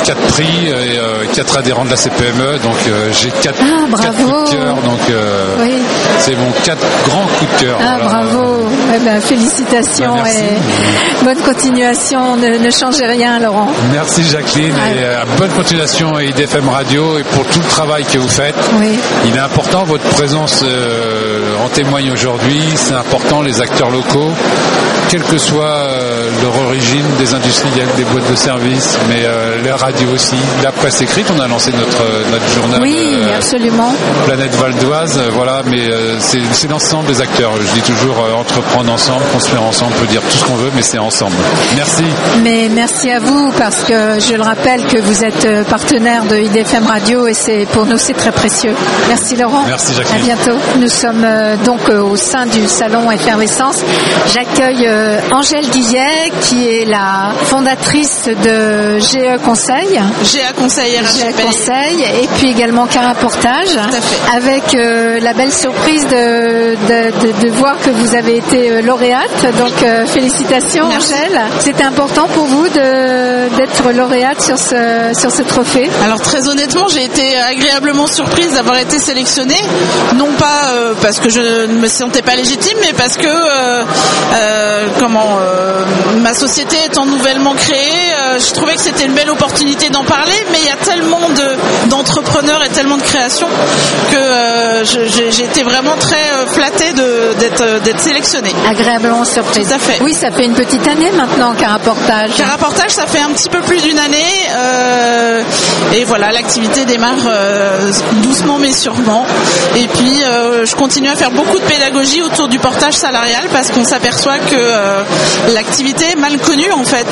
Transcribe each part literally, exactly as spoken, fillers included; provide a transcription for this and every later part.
quatre prix et euh, quatre adhérents de la C P M E, donc euh, j'ai quatre, ah, quatre coups de cœur, donc euh, oui. c'est mon quatre grands coups de cœur. Ah, voilà. Bravo, eh ben, félicitations ben, et bonne continuation, ne, ne changez rien Laurent. Merci Jacqueline ah. et euh, bonne continuation à I D F M Radio et pour tout le travail que vous faites. Oui. Il est important, votre présence euh, en témoigne aujourd'hui, c'est important les acteurs locaux, quelle que soit euh, leur origine, des industriels, des boîtes de services, mais euh, les radios aussi, la presse écrite, on a lancé notre, notre journal oui, euh, absolument. Planète Val d'Oise, euh, voilà, mais euh, c'est, c'est l'ensemble des acteurs. Je dis toujours euh, entreprendre ensemble, construire ensemble, on peut dire tout ce qu'on veut, mais c'est ensemble. Merci. Mais merci à vous, parce que je le rappelle que vous êtes partenaire de I D F M Radio et c'est, pour nous c'est très précieux. Merci Laurent. Merci Jacqueline. À bientôt. Nous sommes euh, donc euh, au sein du salon Effervescence. J'accueille euh, Angèle Guillet qui est la fondatrice de G E Conseil. G E Conseil, G E Conseil et puis également Cara Portage. Tout à fait. Avec euh, la belle surprise de, de, de, de voir que vous avez été euh, lauréate. Donc euh, félicitations. Merci. Angèle. C'était important pour vous de, d'être lauréate sur ce, sur ce trophée? Alors très honnêtement, j'ai été agréablement surprise d'avoir été sélectionnée. Non pas euh, parce que je ne me sentais pas légitime, mais parce que euh, euh, comment euh, ma société étant nouvellement créée, euh, je trouvais que c'était une belle opportunité d'en parler, mais il y a tellement de, d'entrepreneurs et tellement de créations que euh, je, j'ai été vraiment très euh, flattée de, d'être, d'être sélectionnée. Agréablement surprise. Tout à fait. Oui, ça fait une petite année maintenant, Cara Portage. Cara Portage, ça fait un petit peu plus d'une année euh, et voilà, l'activité démarre euh, doucement mais sûrement. Et puis euh, je continue à faire beaucoup de pédagogie autour du portage salarial parce qu'on s'aperçoit que euh, l'activité est mal connue en fait.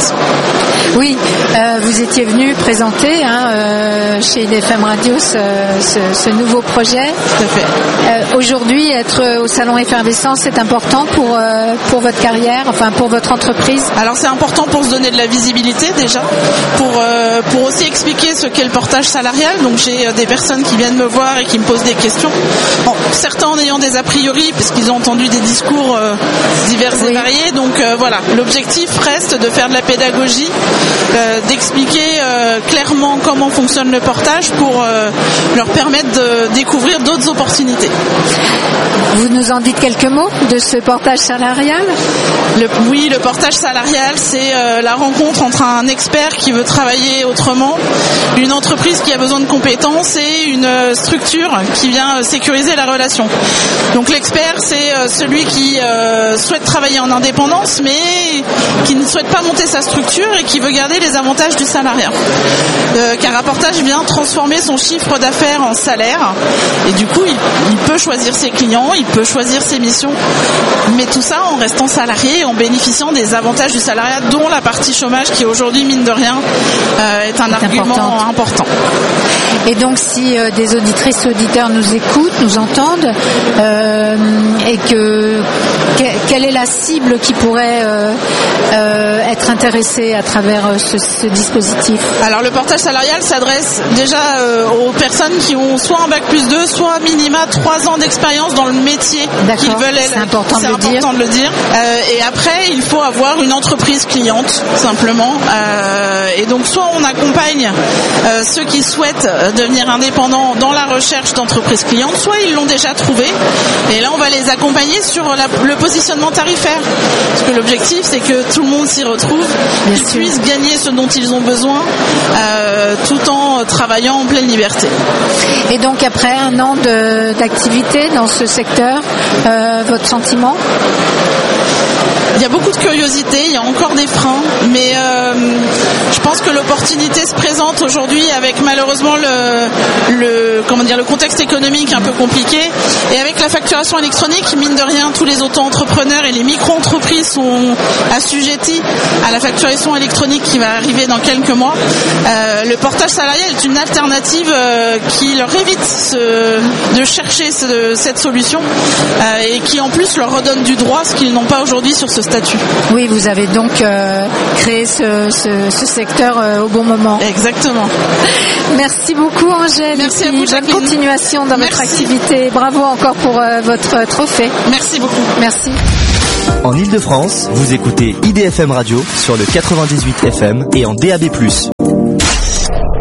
Oui, euh, vous étiez venu présenter hein, euh, chez I D F M Radio ce, ce, ce nouveau projet. Tout à fait. Euh, aujourd'hui, être au salon Effervescence, c'est important pour euh, pour votre carrière, enfin pour votre entreprise. Alors c'est important pour se donner de la visibilité déjà, pour euh, pour aussi expliquer ce qu'est le portage salarial. Donc j'ai des personnes qui viennent me voir et qui me posent des questions. Bon, certains en ayant des a priori parce qu'ils ont entendu des discours euh, divers oui. et variés. Donc euh, voilà, l'objectif reste de faire de la pédagogie, euh, d'expliquer euh, clairement comment fonctionne le portage pour euh, leur permettre de découvrir d'autres opportunités. Vous nous en dites quelques mots de ce portage salarial? le, Oui, le portage salarial, c'est euh, la rencontre entre un expert qui veut travailler autrement, une entreprise qui a besoin de compétences et une euh, structure qui vient euh, sécuriser la relation. Donc l'expert, c'est euh, celui qui euh, souhaite travailler en indépendance, mais qui ne souhaite pas monter sa structure et qui veut garder les avantages du salariat. Euh, Cara Portage vient transformer son chiffre d'affaires en salaire et du coup, il, il peut choisir ses clients, il peut choisir ses missions, mais tout ça en restant salarié et en bénéficiant des avantages du salariat, dont la partie chômage qui aujourd'hui, mine de rien, euh, est un est argument importante. important. Et donc si euh, des auditrices auditeurs nous écoutent, nous entendent, euh, et que, que quelle est la cible qui pourrait euh, euh, être intéressée à travers euh, ce, ce dispositif? Alors le portage salarial s'adresse déjà euh, aux personnes qui ont soit un bac plus deux, soit minima trois ans d'expérience dans le métier. D'accord. Qu'ils veulent. C'est important, c'est de, important le dire. de le dire. Euh, et après, il faut avoir une entreprise cliente, simplement. Euh, et donc soit on accompagne euh, ceux qui souhaitent devenir indépendants dans la recherche d'entreprises clientes, soit ils l'ont déjà trouvé. Et là, on va les accompagner sur la, le positionnement tarifaire. Parce que l'objectif, c'est que tout le monde s'y retrouve, qu'ils puissent gagner ce dont ils ont besoin, euh, tout en travaillant en pleine liberté. Et donc, après un an de, d'activité dans ce secteur, euh, votre sentiment? Il y a beaucoup de curiosité, il y a encore des freins, mais euh, je pense que l'opportunité se présente aujourd'hui avec malheureusement le, le, comment dire, le contexte économique un peu compliqué, et avec la facturation électronique, mine de rien, tous les auto-entrepreneurs et les micro-entreprises sont assujettis à la facturation électronique qui va arriver dans quelques mois. Euh, le portage salarial est une alternative euh, qui leur évite ce, de chercher ce, cette solution euh, et qui en plus leur redonne du droit, ce qu'ils n'ont pas aujourd'hui sur ce statut. Oui, vous avez donc euh, créé ce, ce, ce secteur euh, au bon moment. Exactement. Merci beaucoup Angèle. Merci à vous, Bonne continuation dans Merci. votre activité. Bravo encore pour euh, votre trophée. Merci beaucoup. Merci. En Ile-de-France, vous écoutez I D F M Radio sur le quatre-vingt-dix-huit F M et en D A B plus.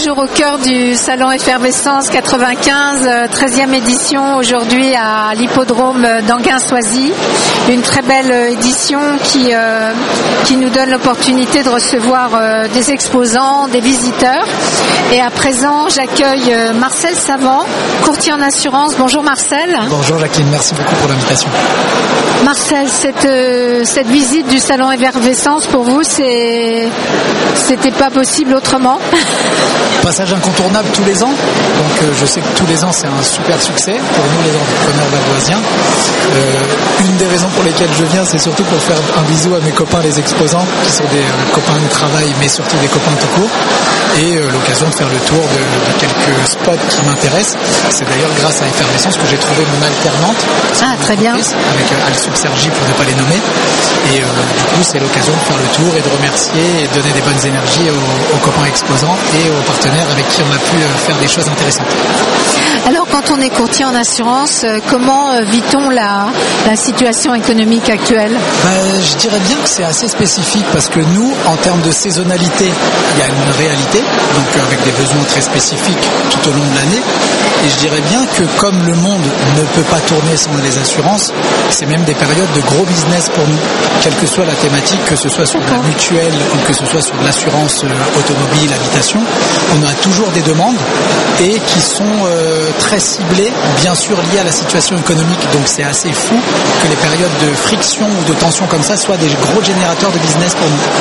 toujours au cœur du salon Effervescence quatre-vingt-quinze, treizième édition aujourd'hui à l'hippodrome d'Anguin-Soisy. Une très belle édition qui, euh, qui nous donne l'opportunité de recevoir euh, des exposants, des visiteurs. Et à présent, j'accueille Marcel Savant, courtier en assurance. Bonjour Marcel. Bonjour Jacqueline, merci beaucoup pour l'invitation. Marcel, cette, euh, cette visite du salon Effervescence pour vous, c'est, c'était pas possible autrement? Passage incontournable tous les ans, donc euh, je sais que tous les ans c'est un super succès pour nous les entrepreneurs valdoisiens. Euh, une des raisons pour lesquelles je viens, c'est surtout pour faire un bisou à mes copains les exposants, qui sont des euh, copains de travail, mais surtout des copains tout court, et euh, l'occasion de faire le tour de, de quelques spots qui m'intéressent. C'est d'ailleurs grâce à Effervescence que j'ai trouvé mon alternante. Ah, très bien. Avec euh, Alsub Sergi pour ne pas les nommer. Et euh, du coup, c'est l'occasion de faire le tour et de remercier et de donner des bonnes énergies aux, aux copains exposants et aux partenaires avec qui on a pu euh, faire des choses intéressantes. Alors, quand on est courtier en assurance, euh, comment euh, vit-on la, la situation économique actuelle? euh, Je dirais bien que c'est assez spécifique parce que nous, en termes de saisonnalité, il y a une réalité, donc euh, avec des besoins très spécifiques tout au long de l'année. Et je dirais bien que comme le monde ne peut pas tourner sans les assurances, c'est même des périodes de gros business pour nous, quelle que soit la thématique, que ce soit sur de la mutuelle ou que ce soit sur de l'assurance euh, automobile, habitation, on a toujours des demandes et qui sont euh, très ciblées, bien sûr liées à la situation économique. Donc c'est assez fou que les périodes de friction ou de tension comme ça soient des gros générateurs de business pour nous.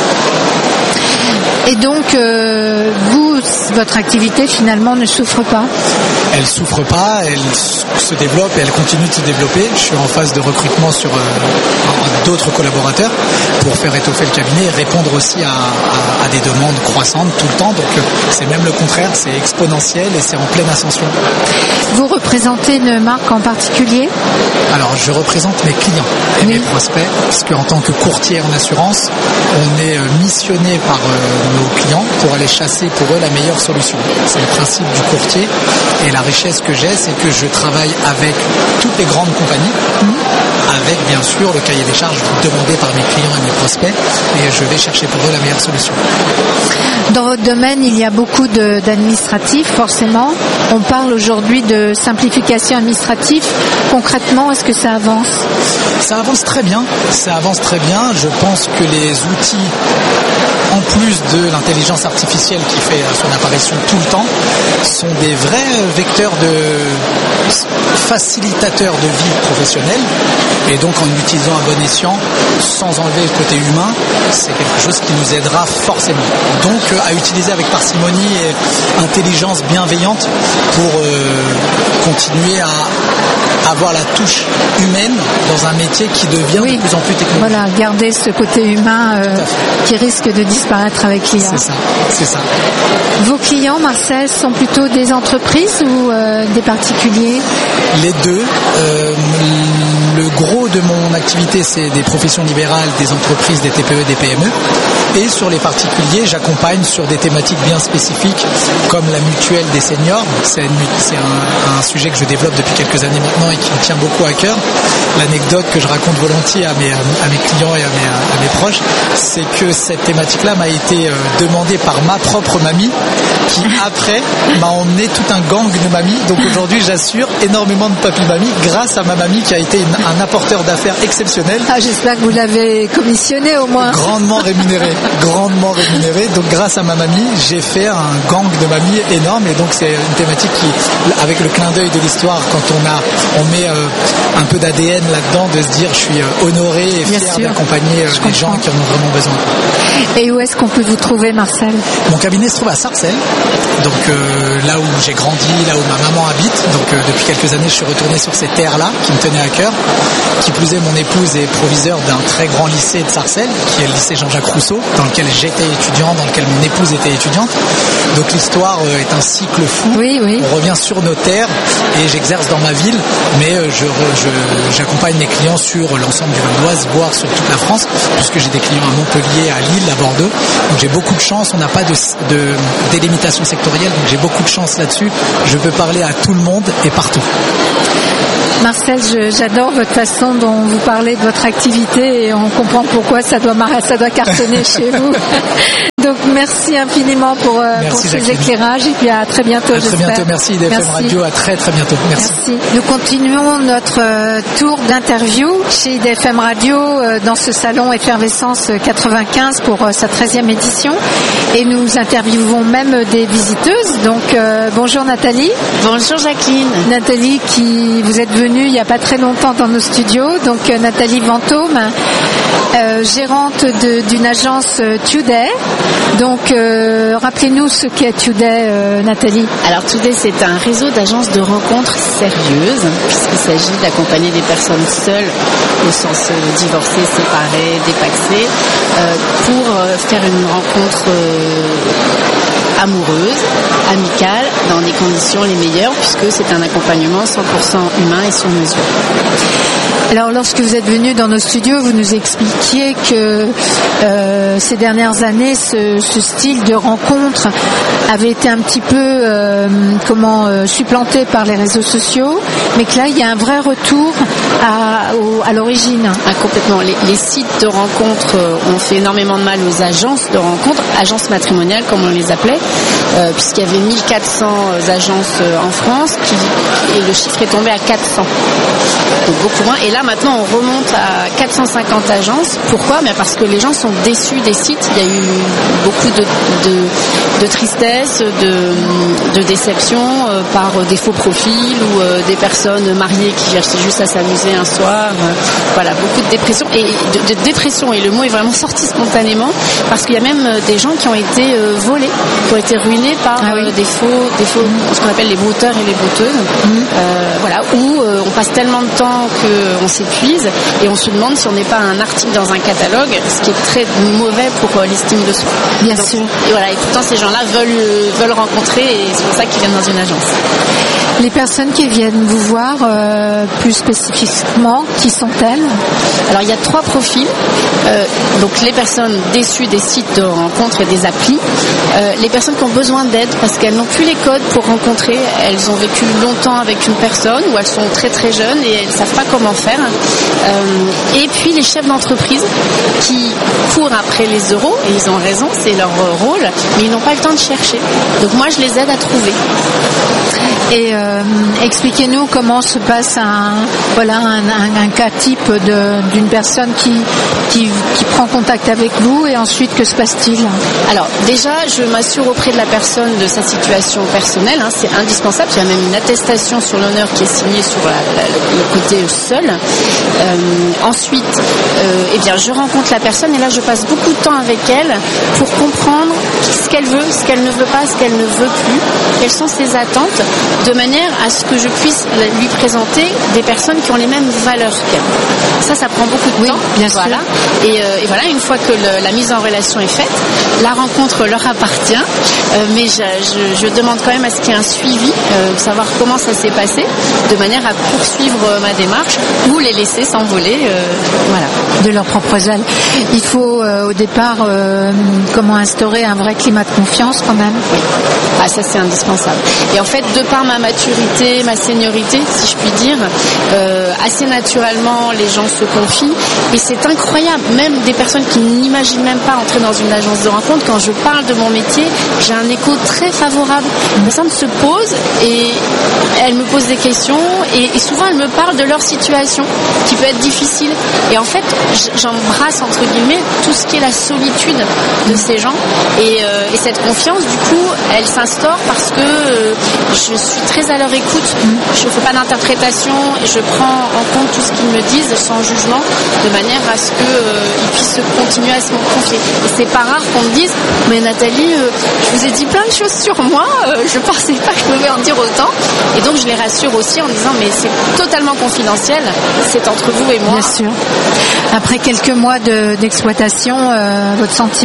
Et donc, euh, vous, votre activité finalement ne souffre pas? Elle souffre pas, elle se développe et elle continue de se développer. Je suis en phase de recrutement sur euh, d'autres collaborateurs pour faire étoffer le cabinet et répondre aussi à, à, à des demandes croissantes tout le temps. Donc euh, c'est même le contraire, c'est exponentiel et c'est en pleine ascension. Vous représentez une marque en particulier? Alors je représente mes clients et oui. mes prospects, parce qu'en tant que courtier en assurance, on est missionné par euh, nos clients pour aller chasser pour eux la meilleure solution. C'est le principe du courtier et la richesse que j'ai, c'est que je travaille avec toutes les grandes compagnies, mmh. avec bien sûr le cahier des charges demandé par mes clients et mes prospects, et je vais chercher pour eux la meilleure solution. Dans votre domaine, il y a beaucoup de, d'administratifs, forcément. On parle aujourd'hui de simplification administrative. Concrètement, est-ce que ça avance? Ça avance très bien, ça avance très bien. Je pense que les outils, en plus de l'intelligence artificielle qui fait son apparition tout le temps, sont des vrais vecteurs de facilitateurs de vie professionnelle. Et donc en utilisant à bon escient, sans enlever le côté humain, c'est quelque chose qui nous aidera forcément. Donc à utiliser avec parcimonie et intelligence bienveillante pour euh, continuer à avoir la touche humaine dans un métier qui devient oui. de plus en plus technologique. Voilà, garder ce côté humain euh, qui risque de disparaître avec l'I A. C'est ça, c'est ça. Vos clients, Marcel, sont plutôt des entreprises ou euh, des particuliers? Les deux. Euh, le gros de mon activité, c'est des professions libérales, des entreprises, des T P E, des P M E. Et sur les particuliers, j'accompagne sur des thématiques bien spécifiques, comme la mutuelle des seniors. C'est, une, c'est un, un sujet que je développe depuis quelques années maintenant et qui me tient beaucoup à cœur. L'anecdote que je raconte volontiers à mes, à mes clients et à mes, à mes proches, c'est que cette thématique-là m'a été euh, demandée par ma propre mamie, qui après m'a emmené tout un gang de mamies. Donc aujourd'hui, j'assure énormément de papy-mamies grâce à ma mamie qui a été une, un apporteur d'affaires exceptionnel. Ah, j'espère que vous l'avez commissionné au moins. Grandement rémunéré, grandement rémunéré. Donc grâce à ma mamie, j'ai fait un gang de mamies énorme et donc c'est une thématique qui, avec le clin d'œil de l'histoire, quand on a, on met euh, un peu d'A D N là-dedans, de se dire je suis euh, honoré et Bien fier sûr. d'accompagner euh, des gens qui en ont vraiment besoin. Et où est-ce qu'on peut vous trouver, Marcel? Mon cabinet se trouve à Sarcelles, donc euh, là où j'ai grandi, là où ma maman habite. Donc euh, depuis quelques années, je suis retourné sur ces terres-là qui me tenaient à cœur. Qui plus est, mon épouse est proviseure d'un très grand lycée de Sarcelles, qui est le lycée Jean-Jacques Rousseau, dans lequel j'étais étudiant, dans lequel mon épouse était étudiante. Donc l'histoire euh, est un cycle fou. Oui, oui. On revient sur nos terres et j'exerce dans ma ville, mais euh, je, je, j'accompagne mes clients sur l'ensemble du Val d'Oise, voire sur toute la France, puisque j'ai des clients à Montpellier, à Lille, à Bordeaux. Donc j'ai beaucoup de chance, on n'a pas de, de délimitation sectorielle, donc j'ai beaucoup de chance là-dessus. Je peux parler à tout le monde et partout. Marcel, je, j'adore votre façon dont vous parlez de votre activité et on comprend pourquoi ça doit, ça doit cartonner chez vous. Donc merci infiniment pour, euh, merci, pour ces Jacqueline. éclairages et puis à très bientôt. À très j'espère. bientôt, merci I D F M Radio, à très très bientôt. Merci. Merci. Nous continuons notre euh, tour d'interview chez I D F M Radio euh, dans ce salon Effervescence quatre-vingt-quinze pour euh, sa treizième édition et nous interviewons même des visiteuses. Donc euh, bonjour Nathalie. Bonjour Jacqueline. Nathalie qui vous êtes venue il n'y a pas très longtemps dans nos studios. Donc euh, Nathalie Vantôme, euh, gérante de, d'une agence euh, Today. Donc, euh, rappelez-nous ce qu'est Today, euh, Nathalie. Alors, Today, c'est un réseau d'agences de rencontres sérieuses, puisqu'il s'agit d'accompagner des personnes seules, au sens euh, divorcées, séparées, dépaxées, euh, pour euh, faire une rencontre euh, amoureuse, amicale, dans des conditions les meilleures, puisque c'est un accompagnement cent pour cent humain et sur mesure. Alors, lorsque vous êtes venu dans nos studios, vous nous expliquiez que euh, ces dernières années, ce, ce style de rencontre avait été un petit peu euh, comment euh, supplanté par les réseaux sociaux, mais que là, il y a un vrai retour à, au, à l'origine. Ah, complètement. Les, les sites de rencontres ont fait énormément de mal aux agences de rencontres, agences matrimoniales comme on les appelait, euh, puisqu'il y avait mille quatre cents agences en France, qui, et le chiffre est tombé à quatre cents. Donc beaucoup moins. Et là, maintenant, on remonte à quatre cent cinquante agences. Pourquoi ? Bien parce que les gens sont déçus des sites. Il y a eu beaucoup de, de, de tristesse, de, de déception euh, par des faux profils ou euh, des personnes mariées qui cherchaient juste à s'amuser un soir. Euh, voilà, beaucoup de dépression. Et de, de dépression, et le mot est vraiment sorti spontanément, parce qu'il y a même des gens qui ont été euh, volés, qui ont été ruinés par ah oui. euh, des faux, des faux mmh. ce qu'on appelle les brouteurs et les brouteuses. Mmh. Euh, voilà, où euh, on passe tellement de temps qu'on s'épuise et on se demande si on n'est pas un article dans un catalogue, ce qui est très mauvais pour euh, l'estime de soi. Bien Donc, sûr. Et voilà, et pourtant ces gens-là veulent, veulent rencontrer, et c'est pour ça qu'ils viennent dans une agence. Les personnes qui viennent vous voir euh, plus spécifiquement, qui sont-elles ? Alors il y a trois profils. Euh, donc les personnes déçues des sites de rencontres et des applis, euh, les personnes qui ont besoin d'aide parce qu'elles n'ont plus les codes pour rencontrer, elles ont vécu longtemps avec une personne ou elles sont très très jeunes et elles ne savent pas comment faire. Euh, et puis les chefs d'entreprise qui courent après les euros, et ils ont raison, c'est leur rôle, mais ils n'ont pas le temps de chercher. Donc moi je les aide à trouver. Et euh, expliquez-nous comment se passe un voilà un, un, un cas type de, d'une personne qui, qui qui prend contact avec vous, et ensuite que se passe-t-il ? Alors déjà, je m'assure auprès de la personne de sa situation personnelle, hein, c'est indispensable. Il y a même une attestation sur l'honneur qui est signée sur la, la, le côté seul. Euh, ensuite, euh, eh bien, je rencontre la personne et là, je passe beaucoup de temps avec elle pour comprendre ce qu'elle veut, ce qu'elle ne veut pas, ce qu'elle ne veut plus, quelles sont ses attentes, de manière à ce que je puisse lui présenter des personnes qui ont les mêmes valeurs qu'elle. Ça, ça prend beaucoup de oui, temps. Bien voilà. sûr. Et, euh, et voilà, une fois que le, la mise en relation est faite, la rencontre leur appartient, euh, mais je, je, je demande quand même à ce qu'il y ait un suivi, euh, savoir comment ça s'est passé, de manière à poursuivre euh, ma démarche ou les laisser s'envoler. Euh, voilà. De leurs propres ailes. Il faut euh, au départ euh, comment instaurer un vrai climat de confiance quand même. Oui. Ah, ça c'est indispensable. Et en fait, de par ma maturité, ma seniorité, si je puis dire, euh, assez naturellement les gens se confient, et c'est incroyable. Même des personnes qui n'imaginent même pas entrer dans une agence de rencontre, quand je parle de mon métier, j'ai un écho très favorable. Les personnes se posent et elles me posent des questions, et, et souvent elles me parlent de leur situation qui peut être difficile. Et en fait, j'embrasse entre guillemets tout ce qui est la solitude de ces gens, et, euh, et cette confiance, du coup, elle s'instaure parce que euh, je suis très à leur écoute. Je ne fais pas d'interprétation et je prends en compte tout ce qu'ils me disent sans jugement, de manière à ce qu'ils euh, puissent continuer à se confier. Et c'est pas rare qu'on me dise, mais Nathalie, euh, je vous ai dit plein de choses sur moi, euh, je pensais pas que je pouvais en dire autant. Et donc je les rassure aussi en disant, mais c'est totalement confidentiel, c'est entre vous et moi. Bien sûr. Après quelques mois de, d'exploitation, euh, votre sentiment ?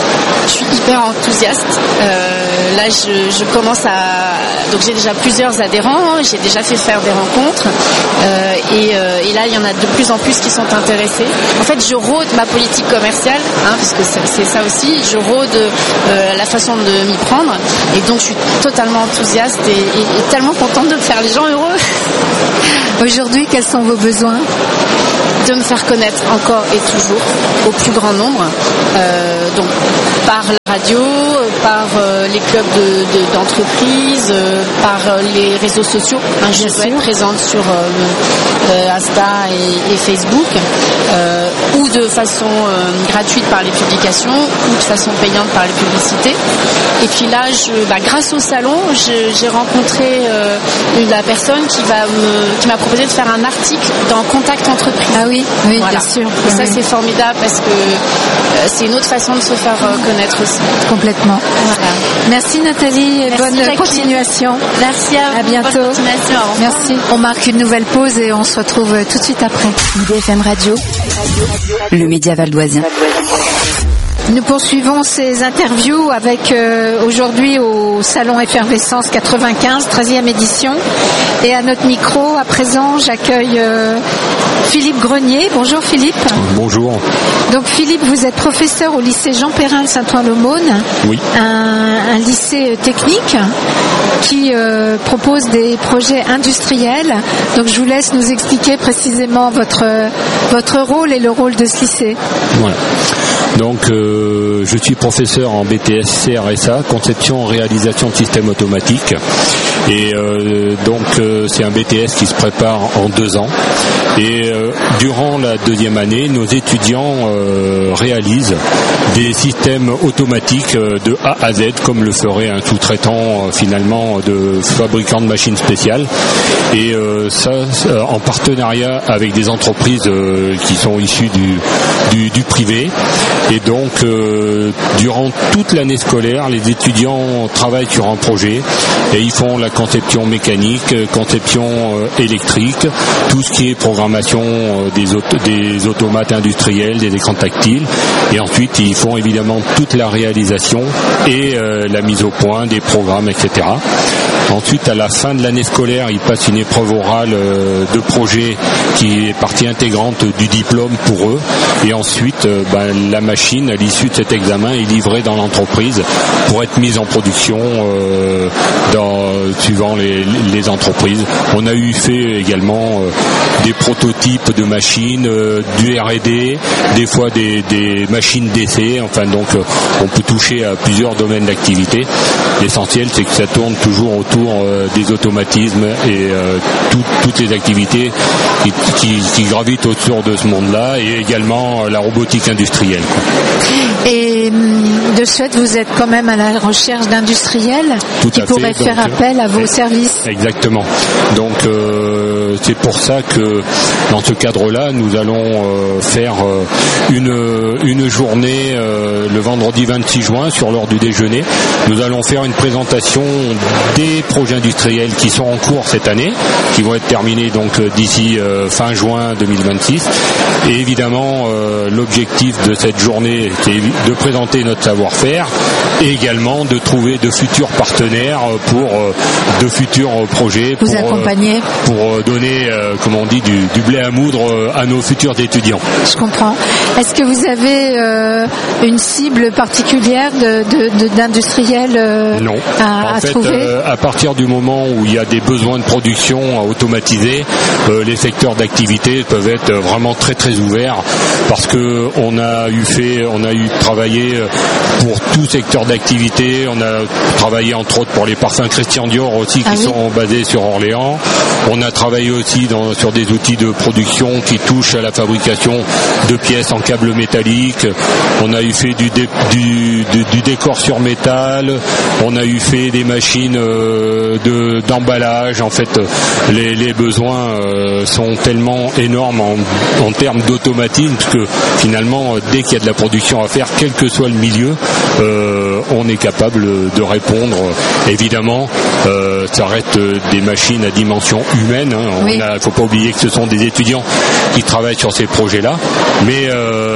Je suis hyper enthousiaste. Euh, là, je, je commence à... Donc j'ai déjà plusieurs adhérents, j'ai déjà fait faire des rencontres, euh, et, euh, et là, il y en a de plus en plus qui sont intéressés. En fait, je rôde ma politique commerciale, hein, parce que c'est, c'est ça aussi, je rôde euh, la façon de m'y prendre, et donc je suis totalement enthousiaste et, et, et tellement contente de faire les gens heureux. Aujourd'hui, quels sont vos besoins ? de me faire connaître encore et toujours au plus grand nombre, euh, donc par la radio, par euh, les clubs de, de, d'entreprise, euh, par euh, les réseaux sociaux. Hein, je veux être présente sur euh, euh, Insta et, et Facebook, euh, ou de façon euh, gratuite par les publications, ou de façon payante par les publicités. Et puis là, je, bah, grâce au salon, je, j'ai rencontré euh, la personne qui, va me, qui m'a proposé de faire un article dans Contact Entreprise. Ah oui, oui, voilà. Bien sûr. Et ça, oui. C'est formidable parce que euh, c'est une autre façon de se faire euh, connaître aussi. Complètement. Voilà. Merci Nathalie, et Merci bonne Jacqueline. Continuation. Merci à vous. À bientôt. Bonne continuation. Merci. On marque une nouvelle pause et on se retrouve tout de suite après. I D F M Radio, le média valdoisien. Nous poursuivons ces interviews avec euh, aujourd'hui au Salon Effervescence quatre-vingt-quinze, treizième édition. Et à notre micro, à présent, j'accueille euh, Philippe Grenier. Bonjour Philippe. Bonjour. Donc Philippe, vous êtes professeur au lycée Jean Perrin de Saint-Ouen-l'Aumône. Oui. Un, un lycée technique qui euh, propose des projets industriels. Donc je vous laisse nous expliquer précisément votre, votre rôle et le rôle de ce lycée. Voilà. Donc euh, je suis professeur en B T S C R S A, conception et réalisation de systèmes automatiques. Et euh, donc euh, c'est un B T S qui se prépare en deux ans. Et euh, durant la deuxième année, nos étudiants euh, réalisent des systèmes automatiques euh, de A à Z, comme le ferait un sous-traitant euh, finalement de fabricant de machines spéciales. Et euh, ça, euh, en partenariat avec des entreprises euh, qui sont issues du, du, du privé. Et donc, euh, durant toute l'année scolaire, les étudiants travaillent sur un projet et ils font la conception mécanique, conception euh, électrique, tout ce qui est programmation euh, des, auto- des automates industriels, des écrans tactiles. Et ensuite, ils font évidemment toute la réalisation et euh, la mise au point des programmes, et cetera. Ensuite, à la fin de l'année scolaire, ils passent une épreuve orale euh, de projet qui est partie intégrante du diplôme pour eux. Et ensuite, euh, ben, la machine, à l'issue de cet examen, est livrée dans l'entreprise pour être mise en production euh, dans, suivant les, les entreprises. On a eu fait également euh, des prototypes de machines, euh, du R et D, des fois des, des machines d'essai. Enfin, donc, euh, on peut toucher à plusieurs domaines d'activité. L'essentiel, c'est que ça tourne toujours autour euh, des automatismes et euh, tout, toutes les activités qui, qui, qui gravitent autour de ce monde-là, et également euh, la robotique industrielle. Et de ce fait, vous êtes quand même à la recherche d'industriels Tout qui pourraient fait, faire donc, appel à vos services. Exactement. Donc euh, c'est pour ça que dans ce cadre-là, nous allons euh, faire euh, une, une journée euh, le vendredi vingt-six juin sur l'heure du déjeuner. Nous allons faire une présentation des projets industriels qui sont en cours cette année, qui vont être terminés donc d'ici euh, fin juin deux mille vingt-six. Et évidemment, euh, l'objectif de cette journée, c'est de présenter notre savoir-faire et également de trouver de futurs partenaires pour euh, de futurs projets. Vous pour, accompagner. Euh, pour donner, euh, comme on dit, du, du blé à moudre euh, à nos futurs étudiants. Je comprends. Est-ce que vous avez euh, une cible particulière de, de, de, d'industriels euh, Non. à, en à fait, trouver euh, à partir du moment où il y a des besoins de production à automatiser, euh, les secteurs d'activité peuvent être vraiment très très ouverts, parce que on a eu fait, on a eu travaillé pour tout secteur d'activité. On a travaillé entre autres pour les parfums Christian Dior aussi, qui ah oui. sont basés sur Orléans. On a travaillé aussi dans, sur des outils de production qui touchent à la fabrication de pièces en câble métallique. On a eu fait du, dé, du, du, du décor sur métal. On a eu fait des machines euh, de, d'emballage. En fait, les, les besoins euh, sont tellement énormes en, en termes d'automatisme que finalement, dès qu'il y a de la production à faire, quel que soit le milieu, euh, on est capable de répondre. Évidemment, euh, ça reste des machines à dimension humaine. Hein. Il oui. ne faut pas oublier que ce sont des étudiants qui travaillent sur ces projets-là. Mais euh,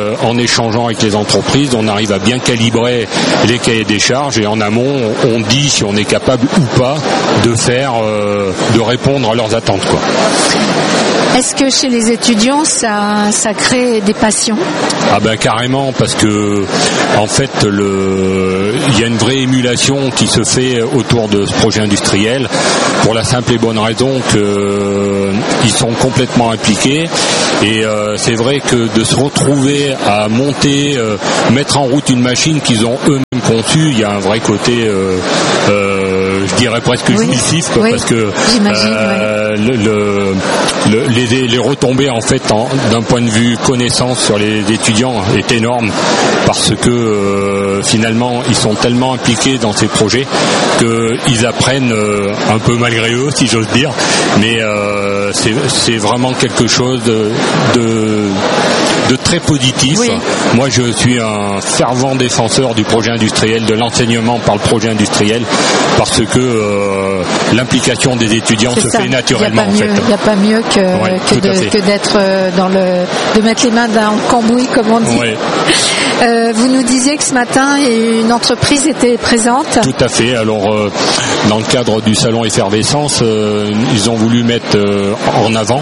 euh, en échangeant avec les entreprises, on arrive à bien calibrer les cahiers des charges et en amont, on dit si on est capable ou pas de faire, euh, de répondre à leurs attentes, quoi. Est-ce que chez les étudiants, ça, ça crée des passions ? Ah ben carrément, parce que en fait, le, il y a une vraie émulation qui se fait autour de ce projet industriel, pour la simple et bonne raison qu'ils sont complètement impliqués. Et euh, c'est vrai que de se retrouver à monter, euh, mettre en route une machine qu'ils ont eux-mêmes conçue, il y a un vrai côté, euh, euh, je dirais presque oui. jouissif, quoi, oui. parce que euh, le, le, le, les, les retombées en fait en, d'un point de vue connaissance sur les étudiants est énorme, parce que euh, finalement ils sont tellement impliqués dans ces projets qu'ils apprennent euh, un peu malgré eux, si j'ose dire, mais euh, c'est, c'est vraiment quelque chose de, de, de très positif. Oui. Moi je suis un fervent défenseur du projet industriel, de l'enseignement par le projet industriel, parce que euh, l'implication des étudiants c'est se ça. fait naturellement. Il n'y a pas mieux que, ouais, que, de, que d'être dans le, de mettre les mains dans le cambouis, comme on dit. Ouais. Euh, vous nous disiez que ce matin, une entreprise était présente. Tout à fait. Alors, euh, dans le cadre du salon Effervescence, euh, ils ont voulu mettre euh, en avant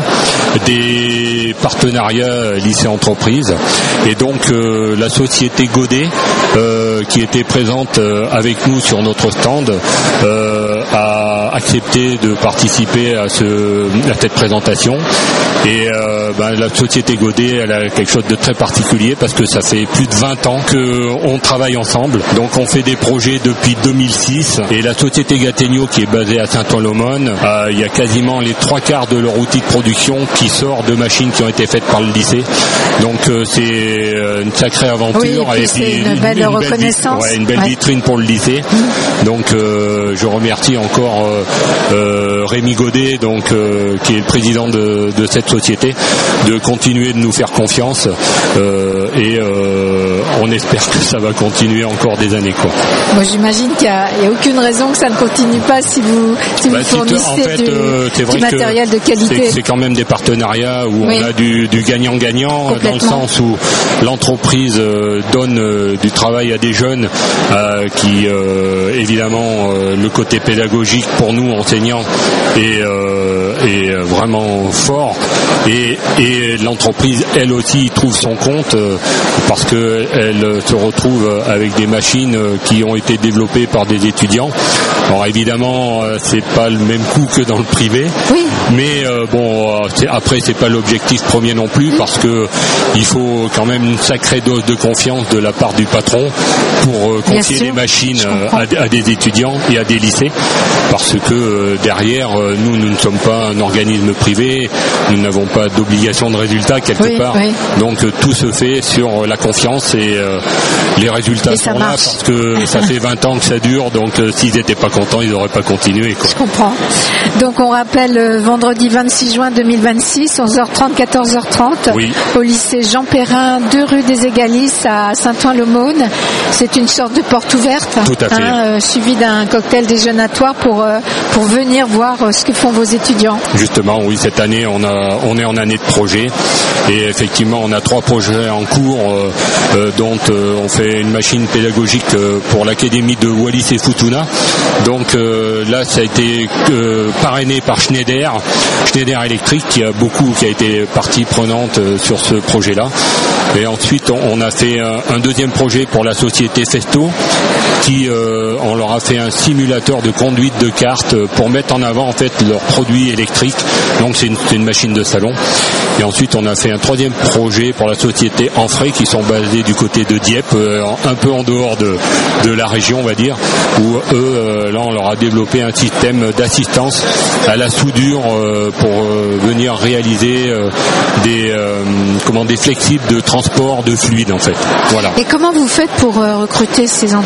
des partenariats lycée-entreprise. Et donc, euh, la société Godet, euh, qui était présente euh, avec nous sur notre stand, euh, a accepté de participer à, ce, à cette présentation. Et euh, ben, la société Godet, elle a quelque chose de très particulier, parce que ça fait plus de vingt ans qu'on travaille ensemble. Donc on fait des projets depuis deux mille six, et la société Gattegno, qui est basée à Saint-Ouen-l'Aumône, euh, il y a quasiment les trois quarts de leur outil de production qui sort de machines qui ont été faites par le lycée. Donc euh, c'est une sacrée aventure. Oui, et puis, et c'est puis une, une belle une reconnaissance. Belle, ouais, une belle ouais. vitrine pour le lycée. Mmh. Donc euh, je remercie encore euh, euh, Rémi Godet, donc, euh, qui est le président de, de cette société, de continuer de nous faire confiance, euh, et euh, on espère que ça va continuer encore des années, quoi. Moi j'imagine qu'il n'y a, a aucune raison que ça ne continue pas si vous, si bah, vous fournissez en fait, du, euh, du matériel de qualité. C'est, c'est quand même des partenariats où oui. on a du, du gagnant-gagnant, dans le sens où l'entreprise euh, donne euh, du travail à des jeunes euh, qui, euh, évidemment, euh, le côté pédagogique pour nous, enseignants, est, euh, est vraiment fort. Et, et l'entreprise, elle aussi, trouve son compte, euh, parce qu'elle se retrouve avec des machines qui ont été développées par des étudiants. Alors évidemment, c'est pas le même coût que dans le privé, oui. mais euh, bon, c'est, après c'est pas l'objectif premier non plus, parce que il faut quand même une sacrée dose de confiance de la part du patron pour euh, confier des machines à, à des étudiants et à des lycées, parce que euh, derrière, euh, nous, nous ne sommes pas un organisme privé, nous n'avons pas d'obligation de résultat quelque oui, part, oui. donc euh, tout se fait sur la confiance, et euh, les résultats et sont là parce que ça fait vingt ans que ça dure, donc euh, s'ils n'étaient pas contents, ils n'auraient pas continué, quoi. Je comprends. Donc on rappelle euh, vendredi vingt-six juin deux mille vingt-six, onze heures trente, quatorze heures trente, oui. au lycée Jean Perrin, deux rue des Égalisses à Saint-Ouen-l'Aumône. C'est une sorte de porte ouverte, tout à fait. Hein, euh, suivie d'un cocktail déjeunatoire pour, euh, pour venir voir euh, ce que font vos étudiants. Justement, oui, cette année on, a, on est en année de projet, et effectivement on a trois projets en cours, euh, euh, dont euh, on fait une machine pédagogique euh, pour l'académie de Wallis et Futuna. Donc euh, là ça a été euh, parrainé par Schneider, Schneider Electric, qui a beaucoup, qui a été partie prenante euh, sur ce projet-là. Et ensuite on, on a fait un, un deuxième projet pour la société Festo, qui euh, on leur a fait un simulateur de conduite de cartes pour mettre en avant en fait leurs produits électriques. Donc c'est une, c'est une machine de salon. Et ensuite on a fait un troisième projet pour la société Enfray, qui sont basés du côté de Dieppe, euh, un peu en dehors de, de la région, on va dire, où eux euh, là on leur a développé un système d'assistance à la soudure euh, pour euh, venir réaliser euh, des euh, comment des flexibles de transport de fluide en fait. Voilà. Et comment vous faites pour euh, recruter ces entreprises?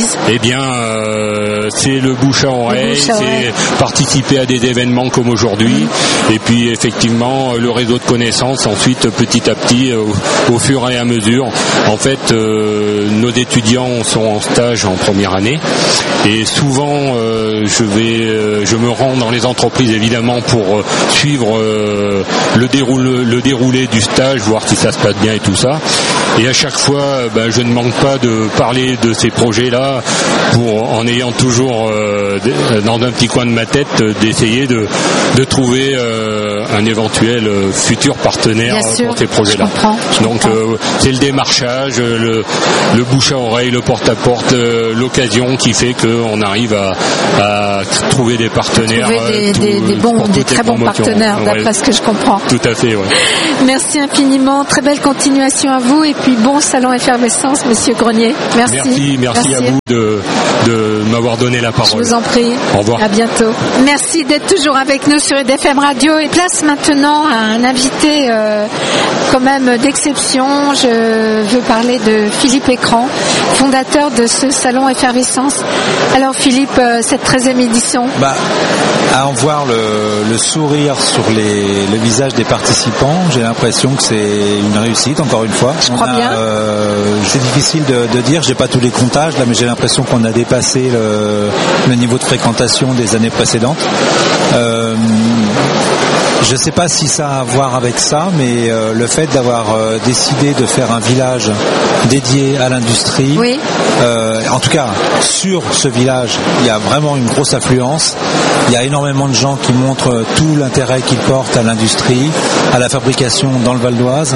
l'entreprise? Eh bien, euh, c'est le bouche à oreille, bouche à c'est oreille. participer à des événements comme aujourd'hui, mmh. et puis effectivement le réseau de connaissances. Ensuite, petit à petit, au, au fur et à mesure, en fait, euh, nos étudiants sont en stage en première année, et souvent, euh, je vais, euh, je me rends dans les entreprises évidemment pour euh, suivre euh, le déroulé, le déroulé du stage, voir si ça se passe bien et tout ça. Et à chaque fois, ben, je ne manque pas de parler de ces projets-là, pour, en ayant toujours euh, dans un petit coin de ma tête d'essayer de, de trouver euh, un éventuel futur partenaire sûr, pour ces projets-là. Je comprends, je Donc euh, c'est le démarchage, le, le bouche à oreille, le porte-à-porte, euh, l'occasion qui fait qu'on arrive à, à trouver des partenaires. Trouver des, tout, des, des, bons, des très bons partenaires, d'après ouais. ce que je comprends. Tout à fait, ouais. Merci infiniment, très belle continuation à vous, et puis bon salon Effervescence, Monsieur Grenier. Merci. Merci, merci, merci. à vous de, de m'avoir donné la parole. Je vous en prie. Au revoir. À bientôt. Merci d'être toujours avec nous sur E D F M Radio, et place maintenant à un invité euh, quand même d'exception. Je veux parler de Philippe Écran, fondateur de ce salon Effervescence. Alors Philippe, euh, cette treizième édition. Bah, à en voir le, le sourire sur les, le visage des participants, j'ai l'impression que c'est une réussite, encore une fois. Je crois a, bien. Euh, c'est difficile de, de dire, j'ai pas tous les comptages là, mais j'ai l'impression qu'on a dépassé le, le niveau de fréquentation des années précédentes. Euh, Je ne sais pas si ça a à voir avec ça, mais euh, le fait d'avoir euh, décidé de faire un village dédié à l'industrie, oui. euh, en tout cas sur ce village, il y a vraiment une grosse affluence. Il y a énormément de gens qui montrent tout l'intérêt qu'ils portent à l'industrie, à la fabrication dans le Val d'Oise.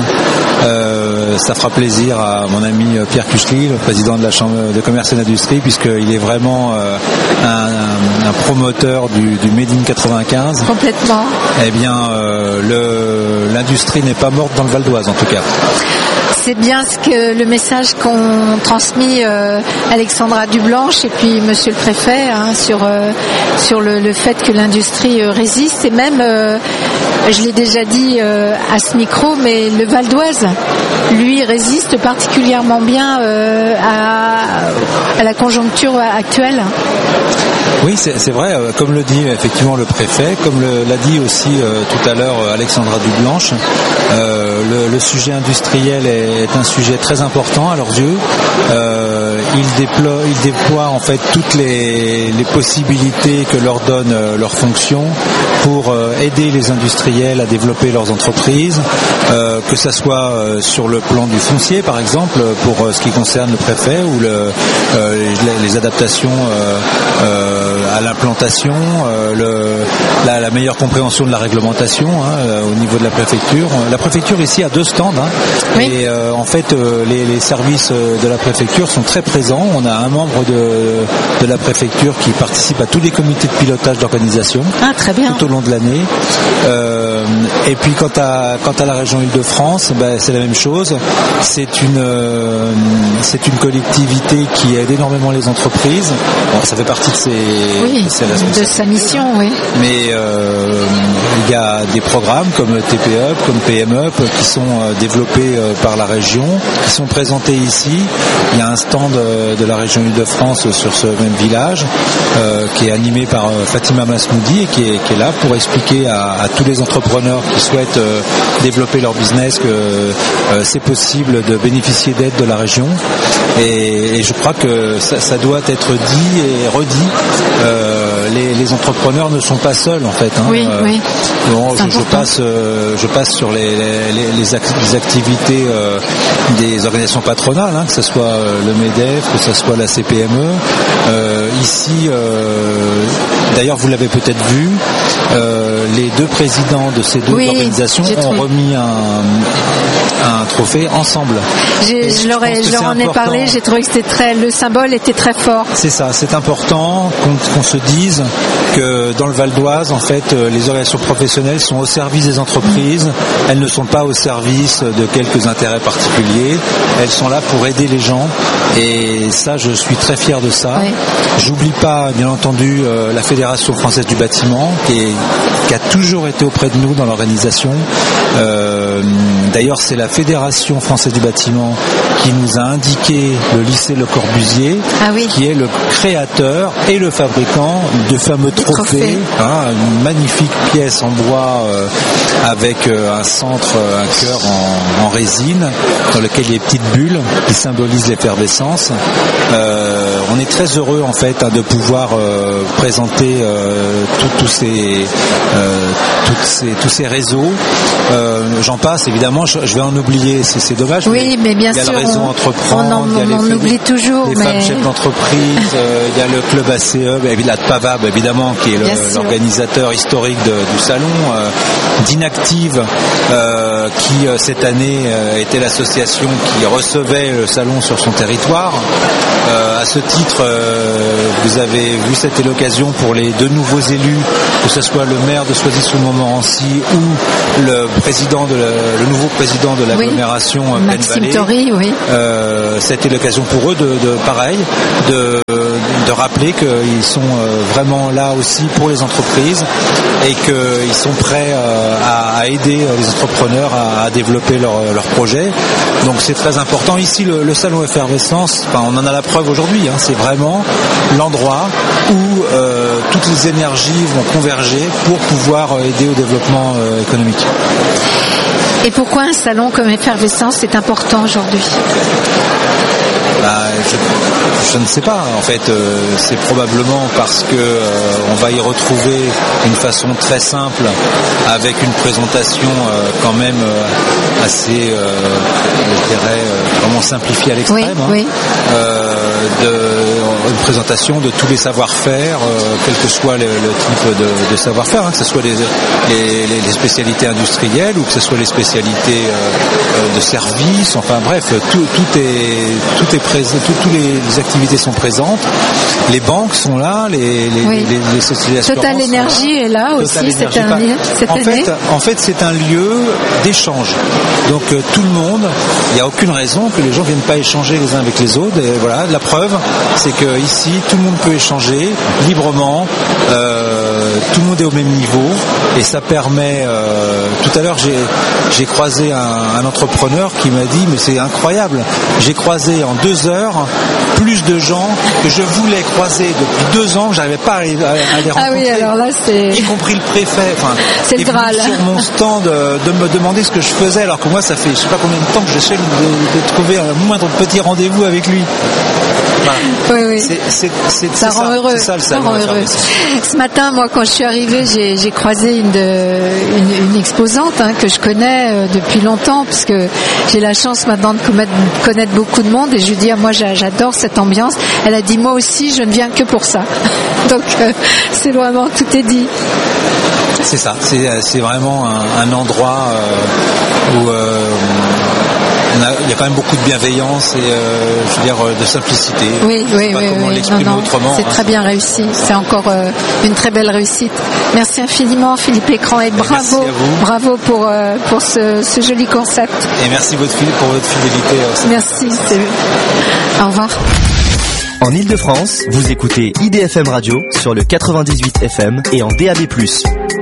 Euh, ça fera plaisir à mon ami Pierre Cuchely, le président de la Chambre de commerce et d'industrie, puisqu'il est vraiment euh, un, un promoteur du, du Made in quatre-vingt-quinze. Complètement. Eh bien, euh, le, l'industrie n'est pas morte dans le Val d'Oise, en tout cas. C'est bien ce que le message qu'ont transmis euh, Alexandra Dublanche et puis Monsieur le Préfet hein, sur euh, sur le, le fait que l'industrie euh, résiste, et même euh, je l'ai déjà dit euh, à ce micro, mais le Val d'Oise, lui, résiste particulièrement bien euh, à, à la conjoncture actuelle. Oui, c'est, c'est vrai, euh, comme le dit effectivement le préfet, comme le, l'a dit aussi euh, tout à l'heure Alexandra Dublanche, euh, le, le sujet industriel est, est un sujet très important à leurs yeux. Euh, ils déploient, ils déploient en fait toutes les, les possibilités que leur donne euh, leur fonction pour euh, aider les industriels à développer leurs entreprises, euh, que ça soit euh, sur le plan du foncier par exemple, pour euh, ce qui concerne le préfet, ou le, euh, les, les adaptations euh, euh, à l'implantation, euh, le, la, la meilleure compréhension de la réglementation hein, euh, au niveau de la préfecture. La préfecture ici a deux stands hein, oui. et euh, en fait euh, les, les services de la préfecture sont très présents. On a un membre de, de la préfecture qui participe à tous les comités de pilotage d'organisation ah, très bien. tout au long de l'année. Euh, et puis quant à, quant à la région Île-de-France, ben, c'est la même chose. C'est une, euh, c'est une collectivité qui aide énormément les entreprises. Bon, ça fait partie de ses Oui, de sa mission, oui. Mais euh, il y a des programmes comme T P E Up, comme P M E Up qui sont euh, développés euh, par la région, qui sont présentés ici. Il y a un stand euh, de la région Île-de-France sur ce même village euh, qui est animé par euh, Fatima Masmoudi et qui est, qui est là pour expliquer à, à tous les entrepreneurs qui souhaitent euh, développer leur business que euh, c'est possible de bénéficier d'aide de la région. Et, et je crois que ça, ça doit être dit et redit. Euh, les, les entrepreneurs ne sont pas seuls en fait. Hein. Oui, euh, oui. Bon, je, je passe, euh, je passe sur les, les, les, act- les activités euh, des organisations patronales, hein, que ce soit euh, le MEDEF, que ce soit la C P M E. Euh, ici, euh, d'ailleurs, vous l'avez peut-être vu, euh, les deux présidents de ces deux oui, organisations ont trouvé. remis un, un trophée ensemble. J'ai, je, leur, ai, je leur en ai parlé. J'ai trouvé que c'était très, le symbole était très fort. C'est ça, c'est important qu'on, qu'on se dise que dans le Val d'Oise, en fait, les organisations professionnelles sont au service des entreprises. Elles ne sont pas au service de quelques intérêts particuliers. Elles sont là pour aider les gens. Et ça, je suis très fier de ça. Oui. J'oublie pas, bien entendu, euh, la Fédération française du bâtiment, qui, est, qui a toujours été auprès de nous dans l'organisation. Euh, d'ailleurs, c'est la Fédération française du bâtiment qui nous a indiqué le lycée Le Corbusier, ah oui. qui est le créateur et le fabricant de fameux trophées, trophées. Hein, une magnifique pièce en bois euh, avec euh, un centre, un cœur en, en résine, dans lequel il y a des petites bulles qui symbolisent l'effervescence. Euh, on est très heureux en fait hein, de pouvoir euh, présenter euh, tous ces, euh, ces, tous ces réseaux. Euh, j'en passe évidemment, je, je vais en oublier, c'est, c'est dommage. Oui, mais, mais bien il y a sûr, le réseau on, Entreprendre, on, en, il y a on les, oublie toujours, les mais... femmes chefs d'entreprise, euh, il y a le club A C E, la P A V A B évidemment qui est le, l'organisateur historique de, du salon, euh, d'Inactive euh, qui euh, cette année euh, était l'association qui recevait le salon sur son territoire. Euh, à ce titre, euh, vous avez vu, c'était l'occasion pour les deux nouveaux élus, que ce soit le maire de Soisy-sous-Montmorency ou le président de la, le nouveau président de l'agglomération oui. Plaine Vallée. Tori, oui. Euh, c'était l'occasion pour eux de, de pareil, de, de rappeler qu'ils sont vraiment là aussi pour les entreprises et qu'ils sont prêts à, à aider les entrepreneurs à, à développer leurs leur projets. Donc c'est très important. Ici, le, le salon Effervescence, enfin, on en a la preuve aujourd'hui, hein, c'est vraiment l'endroit où euh, toutes les énergies vont converger pour pouvoir aider au développement euh, économique. Et pourquoi un salon comme Effervescence est important aujourd'hui ? Bah, je, je ne sais pas. En fait, euh, c'est probablement parce que euh, on va y retrouver une façon très simple, avec une présentation euh, quand même euh, assez, euh, je dirais, euh, vraiment simplifiée à l'extrême. Oui, hein, oui. Euh, de, une présentation de tous les savoir-faire, euh, quel que soit le, le type de, de savoir-faire, hein, que ce soit les, les, les spécialités industrielles ou que ce soit les spécialités euh, de services. Enfin bref, tout, tout est tout est présent, toutes les, les activités sont présentes. Les banques sont là, les, les, oui. les, les sociétés d'assurance. Total Énergie est là aussi cette année. Cette en, année. Fait, en fait, c'est un lieu d'échange. Donc euh, tout le monde, il n'y a aucune raison que les gens ne viennent pas échanger les uns avec les autres. Et voilà, la preuve, c'est que ici, tout le monde peut échanger librement. Euh, tout le monde est au même niveau et ça permet. Euh, tout à l'heure, j'ai, j'ai croisé un, un entrepreneur qui m'a dit, mais c'est incroyable. J'ai croisé en deux heures plus de gens que je voulais croiser depuis deux ans, que j'arrivais pas à, à, à les rencontrer. Ah oui, alors là, c'est... Y compris le préfet. Enfin, c'est le Graal. Sur mon stand de, de me demander ce que je faisais, alors que moi, ça fait je sais pas combien de temps que j'essaie de, de, de trouver un moindre petit rendez-vous avec lui. Voilà. Oui, oui. C'est, c'est, c'est, ça c'est rend ça, heureux. C'est ça, le ça salon rend heureux. Ce matin, moi, quand je suis arrivée, j'ai, j'ai croisé une, de, une, une exposante hein, que je connais euh, depuis longtemps, parce que j'ai la chance maintenant de connaître, connaître beaucoup de monde. Et je lui dis, ah, moi, j'adore cette ambiance. Elle a dit, moi aussi, je ne viens que pour ça. Donc, euh, c'est vraiment, tout est dit. C'est ça. C'est, c'est vraiment un, un endroit euh, où... Euh, il y a quand même beaucoup de bienveillance et euh, je veux dire de simplicité. Oui, je oui, sais pas oui, comment oui. l'exprimer non, non, autrement. C'est hein. très bien réussi. C'est encore euh, une très belle réussite. Merci infiniment, Philippe Lécran, et bravo, merci à vous. bravo pour euh, pour ce, ce joli concept. Et merci votre, pour votre fidélité. Aussi. Merci. C'est... Au revoir. En Ile-de-France, vous écoutez I D F M Radio sur le quatre-vingt-dix-huit F M et en D A B plus.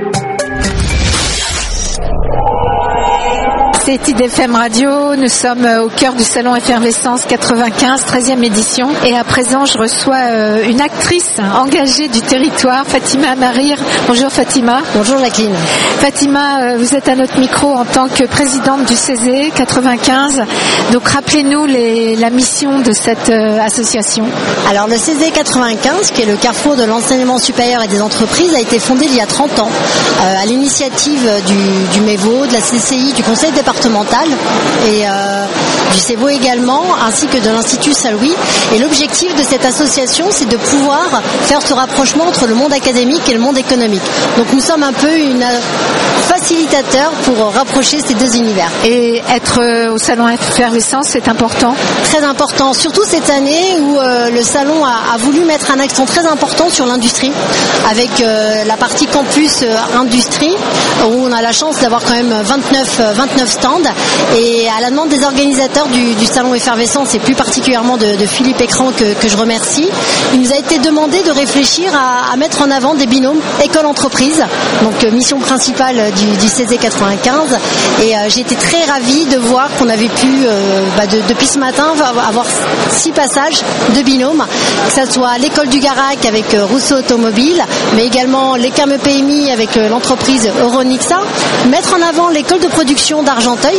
C'est I D F M Radio, nous sommes au cœur du salon Effervescence quatre-vingt-quinze, treizième édition. Et à présent, je reçois euh, une actrice engagée du territoire, Fatima Marir. Bonjour Fatima. Bonjour Jacqueline. Fatima, euh, vous êtes à notre micro en tant que présidente du C E S E quatre-vingt-quinze. Donc rappelez-nous les, la mission de cette euh, association. Alors le C E S E quatre-vingt-quinze, qui est le carrefour de l'enseignement supérieur et des entreprises, a été fondé il y a trente ans euh, à l'initiative du, du MEVO, de la C C I, du Conseil départemental et euh, du C E V O également, ainsi que de l'Institut Saint-Louis. Et l'objectif de cette association, c'est de pouvoir faire ce rapprochement entre le monde académique et le monde économique. Donc nous sommes un peu une facilitateur pour rapprocher ces deux univers. Et être euh, au salon Effervescence, c'est important ? Très important, surtout cette année où euh, le salon a, a voulu mettre un accent très important sur l'industrie, avec euh, la partie campus euh, industrie, où on a la chance d'avoir quand même vingt-neuf, vingt-neuf stands. Et à la demande des organisateurs, l'organisateur du, du salon Effervescence et plus particulièrement de, de Philippe Écran que, que je remercie, il nous a été demandé de réfléchir à, à mettre en avant des binômes école-entreprise, donc euh, mission principale du, du C E S E quatre-vingt-quinze. Et euh, j'ai été très ravie de voir qu'on avait pu, euh, bah de, depuis ce matin, avoir six passages de binômes, que ce soit l'école du Garac avec euh, Rousseau Automobile, mais également l'E C A M E P M I avec euh, l'entreprise Euronixa, mettre en avant l'école de production d'Argenteuil,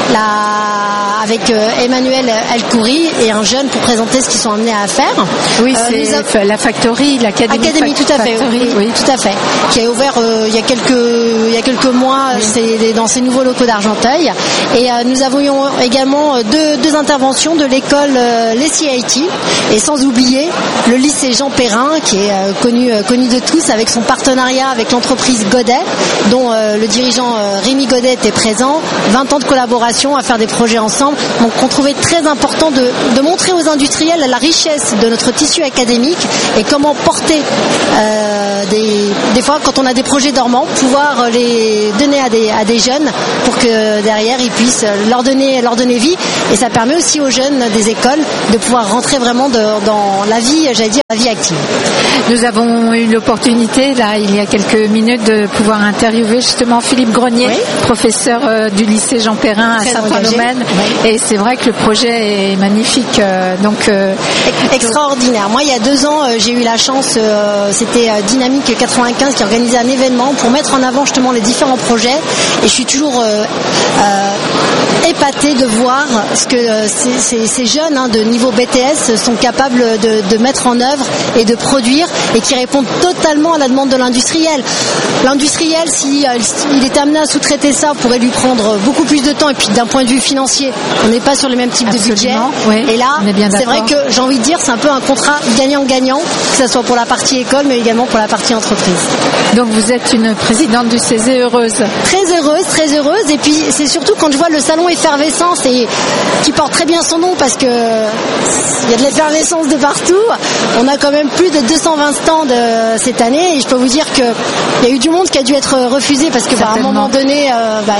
la, avec euh, Emmanuel Elkoury et un jeune pour présenter ce qu'ils sont amenés à faire. Oui, euh, c'est a... la Factory, l'Académie Académie, tout à fait, Factory, oui, oui, tout à fait, qui a ouvert euh, il y a quelques il y a quelques mois oui. c'est, dans ces nouveaux locaux d'Argenteuil. Et euh, nous avions également deux, deux interventions de l'école euh, les C I T, et sans oublier le lycée Jean Perrin qui est euh, connu euh, connu de tous avec son partenariat avec l'entreprise Godet, dont euh, le dirigeant euh, Rémi Godet était présent. vingt ans de collaboration à faire des projets ensemble. Donc on trouvait très important de, de montrer aux industriels la richesse de notre tissu académique et comment porter euh, des, des fois quand on a des projets dormants, pouvoir les donner à des, à des jeunes pour que derrière ils puissent leur donner, leur donner vie. Et ça permet aussi aux jeunes des écoles de pouvoir rentrer vraiment de, dans la vie, j'allais dire, la vie active. Nous avons eu l'opportunité, là, il y a quelques minutes, de pouvoir interviewer justement Philippe Grenier, oui. professeur euh, du lycée Jean Perrin à Saint-Ouen-l'Aumône. Oui. Et c'est vrai que le projet est magnifique. Euh, donc euh, extraordinaire. Moi, il y a deux ans, euh, j'ai eu la chance, euh, c'était euh, Dynamique quatre-vingt-quinze qui organisait un événement pour mettre en avant justement les différents projets. Et je suis toujours euh, euh, épatée de voir ce que euh, ces, ces, ces jeunes hein, de niveau B T S sont capables de, de mettre en œuvre et de produire, et qui répondent totalement à la demande de l'industriel. L'industriel, si euh, il était amené à sous-traiter ça, pourrait lui prendre beaucoup plus de temps. Et puis d'un point de vue financier, on n'est pas sur les mêmes types Absolument, de budget. Oui, et là, c'est vrai que j'ai envie de dire, c'est un peu un contrat gagnant-gagnant, que ce soit pour la partie école, mais également pour la partie entreprise. Donc vous êtes une présidente du C E S E heureuse. Très heureuse, très heureuse. Et puis c'est surtout quand je vois le salon Effervescence, et qui porte très bien son nom parce que il y a de l'effervescence de partout. On a quand même plus de deux cent vingt stands euh, cette année, et je peux vous dire qu'il y a eu du monde qui a dû être refusé parce que bah, à un moment donné, euh, bah,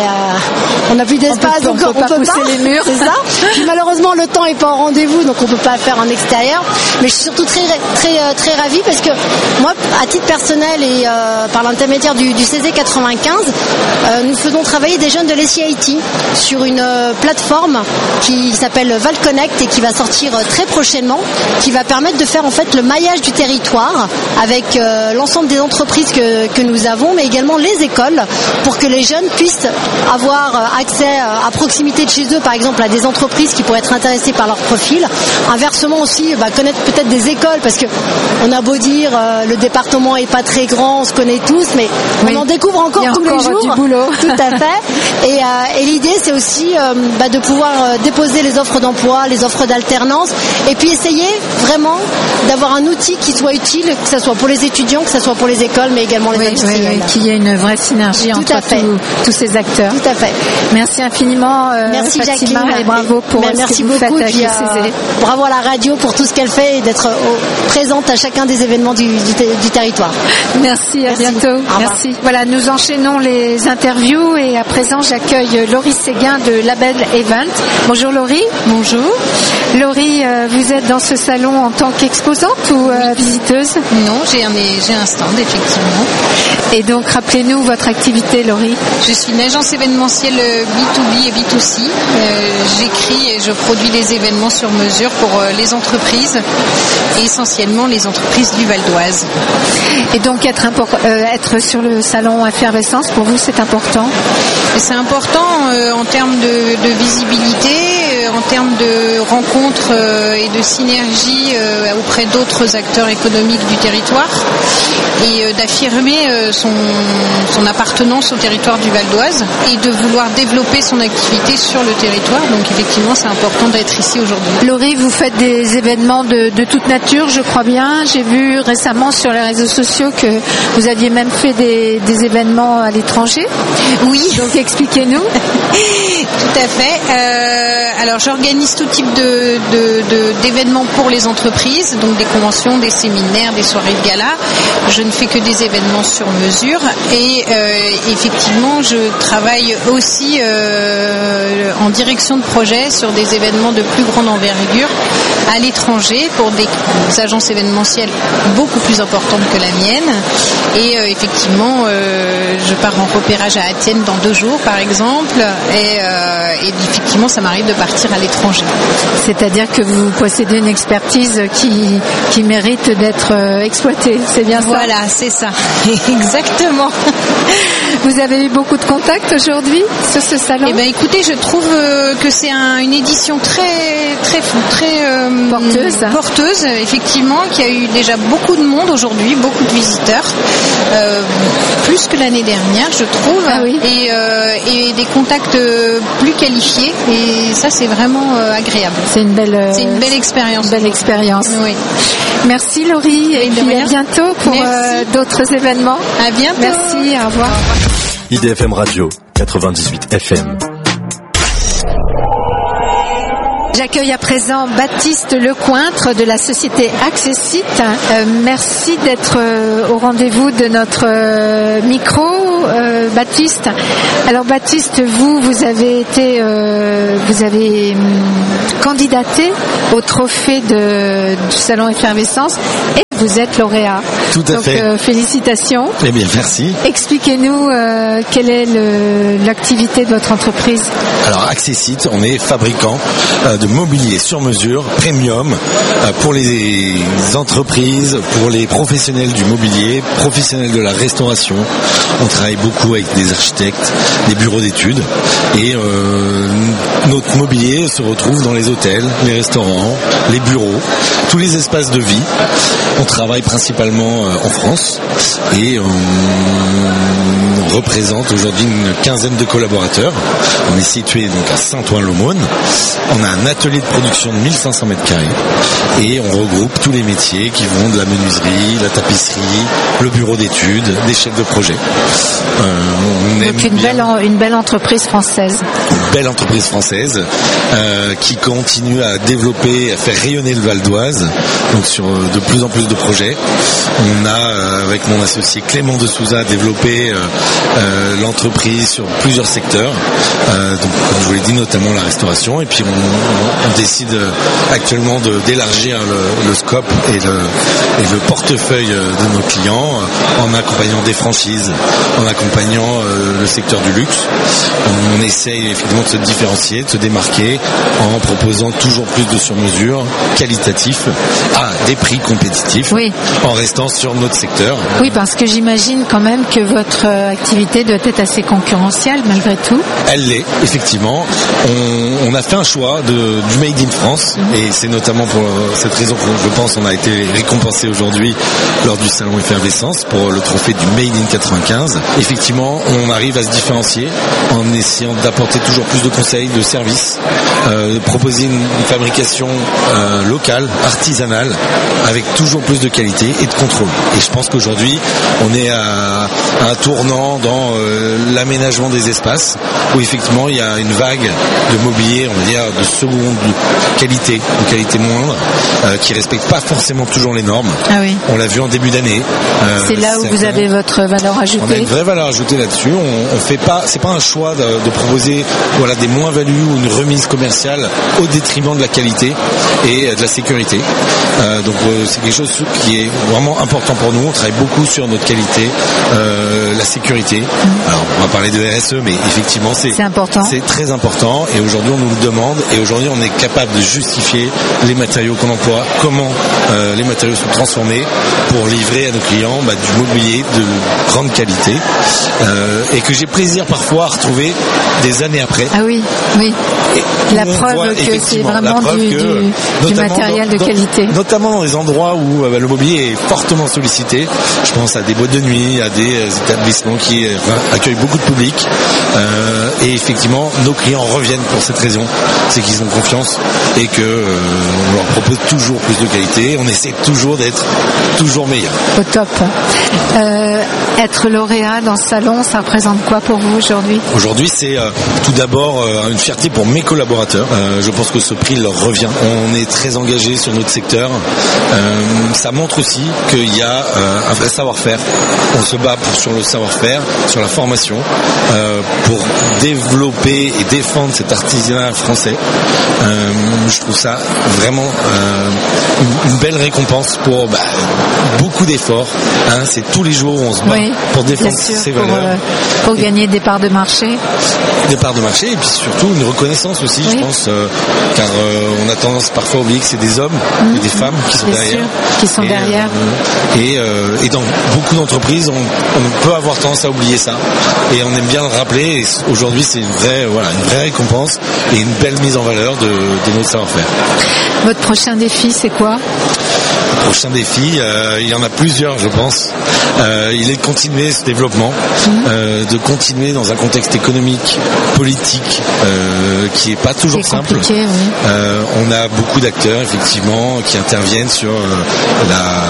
on n'a plus d'espace, on peut, donc on peut on pas peut pousser pas. les murs. C'est ça. Puis malheureusement, le temps est pas au rendez-vous, donc on peut pas faire en extérieur. Mais je suis surtout très très très ravie parce que moi, à titre personnel et euh, par l'intermédiaire du, du C E S E quatre-vingt-quinze, euh, nous faisons travailler des jeunes de l'E C I T sur une euh, plateforme qui s'appelle ValConnect et qui va sortir euh, très prochainement, qui va permettre de faire en fait le maillage du territoire avec euh, l'ensemble des entreprises que, que nous avons, mais également les écoles, pour que les jeunes puissent avoir accès à proximité de chez eux, par exemple à des entreprises qui pourraient être intéressées par leur profil. Inversement aussi, bah, connaître peut-être des écoles, parce que on a beau dire euh, le département est pas très grand, on se connaît tous, mais oui. on en découvre encore tous encore les jours. Du boulot. Tout à fait. Et, euh, et l'idée, c'est aussi euh, bah, de pouvoir euh, déposer les offres d'emploi, les offres d'alternance, et puis essayer vraiment d'avoir un outil qui soit utile, que ce soit pour les étudiants, que ce soit pour les écoles, mais également les oui, industriels. Oui, oui, qu'il y ait une vraie synergie Tout entre tous, tous ces acteurs. Tout à fait. Merci infiniment, euh, merci Fatima, Jacqueline, et bravo pour mais ce merci que vous beaucoup, faites avec puis, le C E S E. euh, bravo à la radio pour tout ce qu'elle fait et d'être au, présente à chacun des événements du, du, du territoire. Merci, à merci. bientôt. Merci. Voilà, nous enchaînons les interviews et à présent j'accueille Laurie Séguin de Label Event. Bonjour Laurie. Bonjour. Laurie, euh, vous êtes dans ce salon en tant qu'exposante ou euh, oui. visiteuse? Non, j'ai un, j'ai un stand effectivement. Et donc rappelez-nous votre activité, Laurie. Je suis une agence événementielle B deux B et B deux C. Euh, j'écris et je produis les événements sur mesure pour euh, les entreprises, et essentiellement les entreprises du Val d'Oise. Et donc être, import- euh, être sur le salon Effervescence, pour vous c'est important? Et c'est important euh, en termes de, de visibilité, euh, en termes de rencontres euh, et de synergie euh, auprès d'autres acteurs économiques du territoire, et euh, d'affirmer euh, son, son appartenance au territoire du Val d'Oise et de vouloir développer son activité sur le territoire. Donc effectivement, c'est important d'être ici aujourd'hui. Laurie, vous faites des événements de, de toute nature, je crois bien. J'ai vu récemment sur les réseaux sociaux que vous aviez même fait des, des événements à l'étranger. Oui. Donc expliquez-nous. Tout à fait. Euh, alors j'organise tout type de, de, de, d'événements pour les entreprises, donc des conventions, des séminaires, des soirées de gala. Je ne fais que des événements sur mesure et euh, effectivement, je travaille aussi euh, en direction de projet sur des événements de plus grande envergure à l'étranger pour des agences événementielles beaucoup plus importantes que la mienne. Et euh, effectivement, euh, je pars en repérage à Athènes dans deux jours, par exemple, et, euh, et effectivement, ça m'arrive de partir à l'étranger. C'est-à-dire que vous possédez une expertise qui, qui mérite d'être euh, exploitée, c'est bien ça? Voilà, c'est ça, exactement. Vous avez eu beaucoup de contacts aujourd'hui sur ce salon? Eh ben, écoutez, je trouve euh, que c'est un, une édition très, très, très euh, porteuse. porteuse, effectivement, qui a eu déjà beaucoup de monde aujourd'hui, beaucoup de visiteurs, euh, plus que l'année dernière, je trouve, ah oui. et, euh, et des contacts plus qualifiés, et ça, c'est vraiment euh, agréable. C'est une belle, euh, c'est une belle expérience. Une belle expérience. Oui. Merci Laurie, et, et puis à bientôt pour euh, d'autres événements. À bientôt. Merci, au revoir. I D F M Radio quatre-vingt-dix-huit F M. J'accueille à présent Baptiste Lecointre de la société Accessite. Euh, merci d'être euh, au rendez-vous de notre euh, micro, euh, Baptiste. Alors Baptiste, vous, vous avez été, euh, vous avez hum, candidaté au trophée de, du Salon Effervescence et vous êtes lauréat. Tout à Donc, fait. Euh, félicitations. Eh bien, merci. Expliquez-nous euh, quelle est le, l'activité de votre entreprise. Alors, Accessite, on est fabricant euh, de mobilier sur mesure, premium, euh, pour les entreprises, pour les professionnels du mobilier, professionnels de la restauration. On travaille beaucoup avec des architectes, des bureaux d'études, et euh, notre mobilier se retrouve dans les hôtels, les restaurants, les bureaux, tous les espaces de vie. On travaille principalement en France et on représente aujourd'hui une quinzaine de collaborateurs. On est situé donc à Saint-Ouen-l'Aumône. On a un atelier de production de mille cinq cents mètres carrés et on regroupe tous les métiers qui vont de la menuiserie, la tapisserie, le bureau d'études, des chefs de projet. Euh, on aime donc une bien... belle, une belle entreprise française. Une belle entreprise française euh, qui continue à développer, à faire rayonner le Val d'Oise, donc sur de plus en plus de projets. On a, euh, avec mon associé Clément de Souza, développé euh, euh, l'entreprise sur plusieurs secteurs, euh, donc comme je vous l'ai dit, notamment la restauration, et puis on, on, on décide actuellement de, d'élargir le, le scope et le, et le portefeuille de nos clients euh, en accompagnant des franchises, en accompagnant euh, le secteur du luxe. On, on essaye effectivement de se différencier, de se démarquer en proposant toujours plus de sur-mesure, qualitatif, à des prix compétitifs, oui. en restant sur notre secteur. Oui, parce que j'imagine quand même que votre activité doit être assez concurrentielle malgré tout. Elle l'est, effectivement. On, on a fait un choix de, du Made in France, mmh. et c'est notamment pour cette raison que je pense on a été récompensé aujourd'hui lors du Salon Effervescence pour le trophée du Made in quatre-vingt-quinze. Effectivement, on arrive à se différencier en essayant d'apporter toujours plus de conseils, de services, euh, de proposer une, une fabrication euh, locale, artisanale, avec toujours plus de qualité et de contrôle. Et je pense qu'aujourd'hui, on est à, à un tournant dans euh, l'aménagement des espaces, où effectivement il y a une vague de mobilier, on va dire, de seconde qualité, de qualité moindre, euh, qui respecte pas forcément toujours les normes. Ah oui. On l'a vu en début d'année. Euh, c'est là où certains... vous avez votre valeur ajoutée. On a une vraie valeur ajoutée là-dessus. On, on fait pas, c'est pas un choix de, de proposer, voilà, des moins-values ou une remise commerciale au détriment de la qualité et de la sécurité. Euh, donc euh, c'est quelque chose qui est vraiment important pour nous. On travaille beaucoup sur notre qualité, euh, la sécurité. Mmh. Alors on va parler de R S E, mais effectivement c'est, c'est important. C'est très important. Et aujourd'hui on nous le demande. Et aujourd'hui on est capable de justifier les matériaux qu'on emploie, comment euh, les matériaux sont transformés pour livrer à nos clients bah, du mobilier de grande qualité euh, et que j'ai plaisir parfois à retrouver des années après. Ah oui, oui. Et la preuve voit, que c'est vraiment du, que, du, du matériel dans, de qualité. Dans, notamment dans les endroits où euh, le mobilier est fortement sollicité. Je pense à des boîtes de nuit, à des euh, établissements qui euh, accueillent beaucoup de public. Euh, et effectivement, nos clients reviennent pour cette raison. C'est qu'ils ont confiance et que euh, on leur propose toujours plus de qualité. On essaie toujours d'être toujours meilleur. Au top. Euh, Être lauréat dans ce salon, ça représente quoi pour vous aujourd'hui ? Aujourd'hui, c'est euh, tout d'abord euh, une fierté pour mes collaborateurs. Euh, je pense que ce prix leur revient. On est très engagés sur notre secteur. Euh, ça montre aussi qu'il y a euh, un vrai savoir-faire. On se bat pour, sur le savoir-faire, sur la formation, euh, pour développer et défendre cet artisanat français. Euh, je trouve ça vraiment euh, une, une belle récompense pour bah, beaucoup d'efforts. Hein, c'est tous les jours où on se bat oui, pour défendre sûr, ces pour, valeurs. Euh, pour gagner des parts de marché. Des parts de marché et puis surtout une reconnaissance aussi, oui. je pense, euh, car euh, on a tendance parfois à oublier que c'est des hommes mmh. et des femmes qui sont Bien derrière. Sûr, qui sont et, derrière. Euh, et, euh, et dans beaucoup d'entreprises, on, on peut avoir tendance à oublier ça. Et on aime bien le rappeler. Et aujourd'hui, c'est une vraie, voilà, une vraie récompense et une belle mise en valeur de, de notre savoir-faire. Votre prochain défi, c'est quoi ? Le prochain défi, euh, il y en a plusieurs, je pense. Euh, il est de continuer ce développement, mmh. euh, de continuer dans un contexte économique, politique, euh, qui est pas toujours simple. Oui. Euh, on a beaucoup d'acteurs, effectivement, qui interviennent sur euh,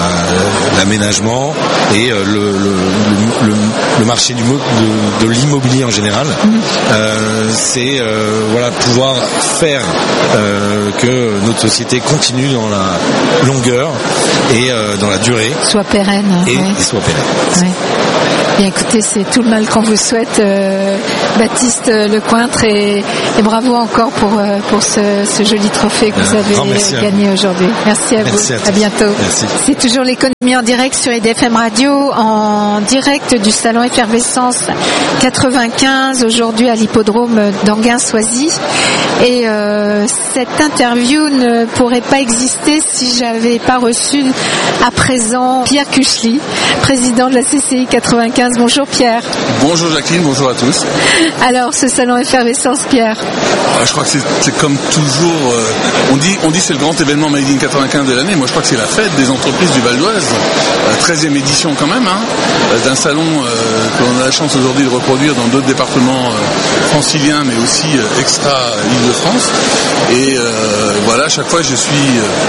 la, l'aménagement et euh, le, le, le, le marché du, de, de l'immobilier en général. Mmh. Euh, c'est euh, voilà, pouvoir faire euh, que notre société continue dans la longueur et euh, dans la durée. Soit pérenne. Et, ouais. et soit pérenne. Ouais. Bien écoutez, c'est tout le mal qu'on vous souhaite, euh, Baptiste Lecointre, et, et bravo encore pour, euh, pour ce, ce joli trophée que vous avez gagné aujourd'hui. Merci à merci vous, à, à bientôt. Merci. C'est toujours l'économie en direct sur I D F M Radio, en direct du salon Effervescence quatre-vingt-quinze, aujourd'hui à l'hippodrome d'Anguin-Soisy. Et euh, cette interview ne pourrait pas exister si j'avais pas reçu à présent Pierre Cuchely, président de la C C I quatre-vingt-quinze. Bonjour Pierre. Bonjour Jacqueline, bonjour à tous. Alors ce salon Effervescence, Pierre. Je crois que c'est, c'est comme toujours, euh, on dit on dit c'est le grand événement Made in quatre-vingt-quinze de l'année. Moi je crois que c'est la fête des entreprises du Val d'Oise, la treizième édition quand même, hein, d'un salon euh, qu'on a la chance aujourd'hui de reproduire dans d'autres départements euh, franciliens, mais aussi euh, extra-Île-de-France. Et euh, voilà, à chaque fois je suis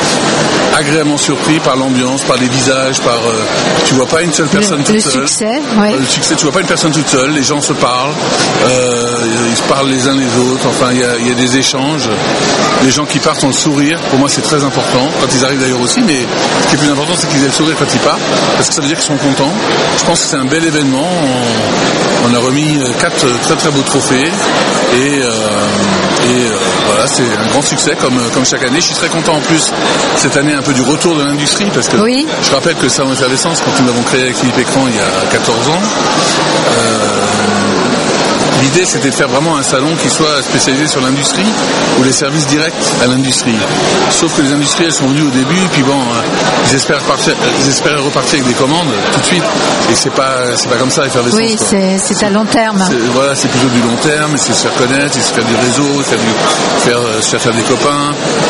euh, agréablement surpris par l'ambiance, par les visages, par euh, tu vois pas une seule personne le, toute le seule. Succès, ouais. Le succès, tu vois pas une personne toute seule, les gens se parlent, euh, ils se parlent les uns les autres, enfin il y a, y a des échanges, les gens qui partent ont le sourire, pour moi c'est très important, quand ils arrivent d'ailleurs aussi, mais ce qui est plus important c'est qu'ils aient le sourire quand ils partent, parce que ça veut dire qu'ils sont contents. Je pense que c'est un bel événement, on, on a remis quatre très très beaux trophées, et, euh, et euh, voilà, c'est un grand succès comme, comme chaque année. Je suis très content en plus cette année un peu du retour de l'industrie, parce que oui. je rappelle que Salon Effervescence, quand nous l'avons créé avec Philippe Écran il y a quatorze ans, euh, l'idée c'était de faire vraiment un salon qui soit spécialisé sur l'industrie ou les services directs à l'industrie. Sauf que les industriels sont venus au début, puis bon, euh, ils, espèrent repartir, ils espéraient repartir avec des commandes tout de suite. Et c'est pas, c'est pas comme ça, Effervescence. Oui, c'est, c'est à long terme. C'est, voilà, c'est plutôt du long terme, c'est se faire connaître, c'est se faire du réseau, faire, du, faire, se faire faire des copains,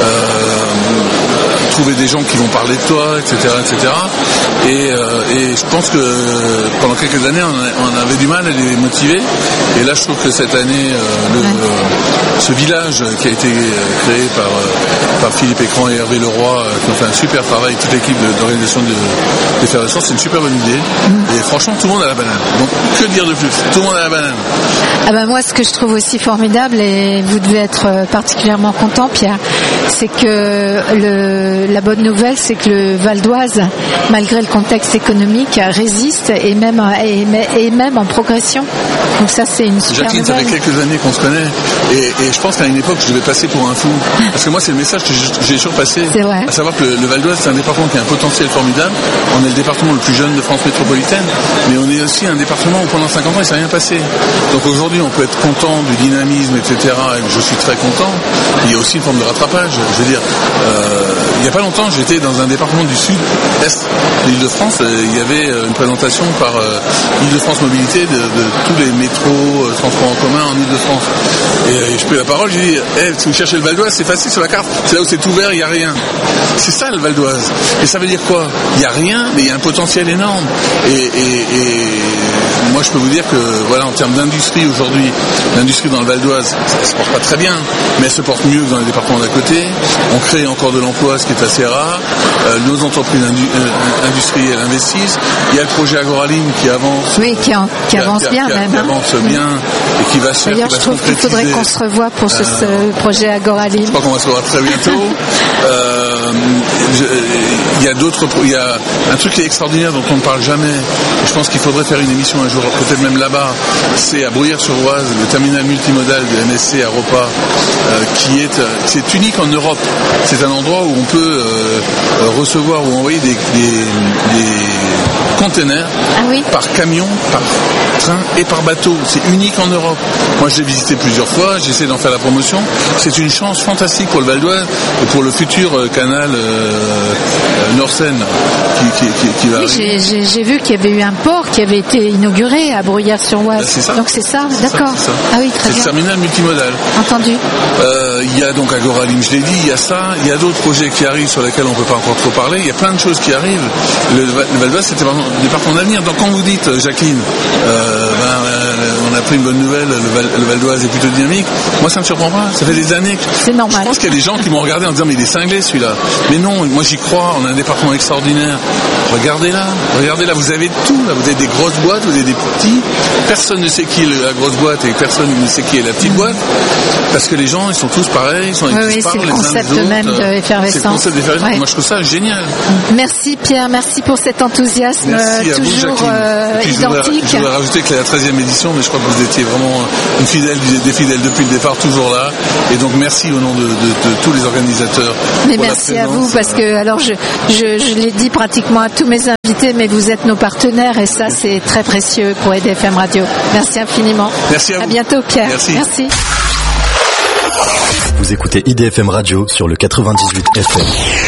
euh, trouver des gens qui vont parler de toi, et cetera, et cetera. Et, euh, et je pense que pendant quelques années, on, a, on avait du mal à les motiver. Et là, je trouve que cette année, euh, le, ouais. euh, ce village qui a été créé par, euh, par Philippe Écran et Hervé Leroy, euh, qui ont fait un super travail, toute l'équipe de, d'organisation de, d'Effervescence, c'est une super bonne idée. Mmh. Et franchement, tout le monde a la banane. Donc, que dire de plus ? Tout le monde a la banane. Ah ben moi, ce que je trouve aussi formidable, et vous devez être particulièrement content, Pierre, c'est que le, la bonne nouvelle, c'est que le Val d'Oise, malgré le contexte économique, résiste et même, et, et même en progression. Donc ça, c'est une super Jacqueline, nouvelle. ça fait quelques années qu'on se connaît, et, et je pense qu'à une époque, je devais passer pour un fou. Parce que moi, c'est le message que j'ai toujours passé. C'est vrai. À savoir que le, le Val d'Oise, c'est un département qui a un potentiel formidable. On est le département le plus jeune de France métropolitaine, mais on est aussi un département où pendant cinquante ans, il ne s'est rien passé. Donc aujourd'hui, on peut être content du dynamisme, et cetera. Et je suis très content. Il y a aussi une forme de rattrapage. Je veux dire, euh, il n'y a pas longtemps, j'étais dans un département du sud-est de l'Île-de-France. Il y avait une présentation par euh, Île-de-France Mobilité de, de tous les métros, euh, transports en commun en Île-de-France. Et, et je pris la parole, j'ai dit, hey, si vous cherchez le Val d'Oise, c'est facile sur la carte. C'est là où c'est ouvert, il n'y a rien. C'est ça le Val d'Oise. Et ça veut dire quoi ? Il n'y a rien, mais il y a un potentiel énorme. Et, et, et moi, je peux vous dire que, voilà, en termes d'industrie aujourd'hui, l'industrie dans le Val d'Oise, ça ne se porte pas très bien, mais elle se porte mieux que dans les départements d'à côté. On crée encore de l'emploi, ce qui est assez rare. Euh, nos entreprises indu- euh, industrielles investissent. Il y a le projet Agoralim qui avance. Oui, qui, en, qui, qui avance a, bien qui a, même. Qui avance hein. bien et qui va se faire. D'ailleurs, je trouve qu'il faudrait qu'on se revoie pour ce, euh, ce projet Agoralim. Je crois qu'on va se revoir très bientôt. euh, je, il y a d'autres, il y a un truc qui est extraordinaire dont on ne parle jamais. Je pense qu'il faudrait faire une émission un jour, peut-être même là-bas. C'est à Bruyères-sur-Oise, le terminal multimodal de M S C à Ropa, euh, qui est, c'est unique en Europe. C'est un endroit où on peut euh, recevoir ou envoyer des, des, des containers ah oui. par camion, par train et par bateau. C'est unique en Europe. Moi, je l'ai visité plusieurs fois. J'essaie d'en faire la promotion. C'est une chance fantastique pour le Val d'Oise et pour le futur euh, canal euh, euh, Nord-Seine qui, qui, qui, qui va oui, arriver. J'ai, j'ai vu qu'il y avait eu un port qui avait été inauguré à Bruyères-sur-Oise. Ben, c'est ça. Donc c'est ça, c'est d'accord. Ça, c'est ça. Ah oui, très c'est bien. C'est le terminal multimodal. Entendu. Euh, il y a donc Agoralim, je l'ai dit, il y a ça, il y a d'autres projets qui arrivent sur lesquels on ne peut pas encore trop parler. Il y a plein de choses qui arrivent. Le, le Val d'Oise, c'était un département d'avenir. Donc quand vous dites, Jacqueline, euh, ben, euh, on a pris une bonne nouvelle, le Val, le Val d'Oise est plutôt dynamique. Moi, ça ne me surprend pas. Ça fait des années que... C'est normal. Je pense qu'il y a des gens qui m'ont regardé en disant, mais il est cinglé celui-là. Mais non, moi j'y crois, on a un département extraordinaire. Regardez là, regardez là, vous avez tout. Là. Vous avez des grosses boîtes, vous avez des petits. Personne ne sait qui est la grosse boîte et personne ne sait qui est la petite boîte. Parce que les gens, ils sont tous pareils, ils sont oui, tous oui, parlent c'est le les uns concept les autres. même d'effervescence. C'est le concept d'effervescence. Ouais. Moi, je trouve ça génial. Merci Pierre, merci pour cet enthousiasme merci à toujours vous, euh, puis, identique. Je voudrais, je voudrais rajouter que la treizième édition, mais je crois que vous étiez vraiment une fidèle, des fidèles depuis le départ, toujours là. Et donc merci au nom de, de, de tous les organisateurs. Mais merci à vous, parce que alors je, je, je l'ai dit pratiquement à tous mes invités, mais vous êtes nos partenaires et ça c'est très précieux pour I D F M Radio. Merci infiniment. Merci à vous. À bientôt Pierre. Merci. Merci. Vous écoutez I D F M Radio sur le quatre-vingt-dix-huit F M.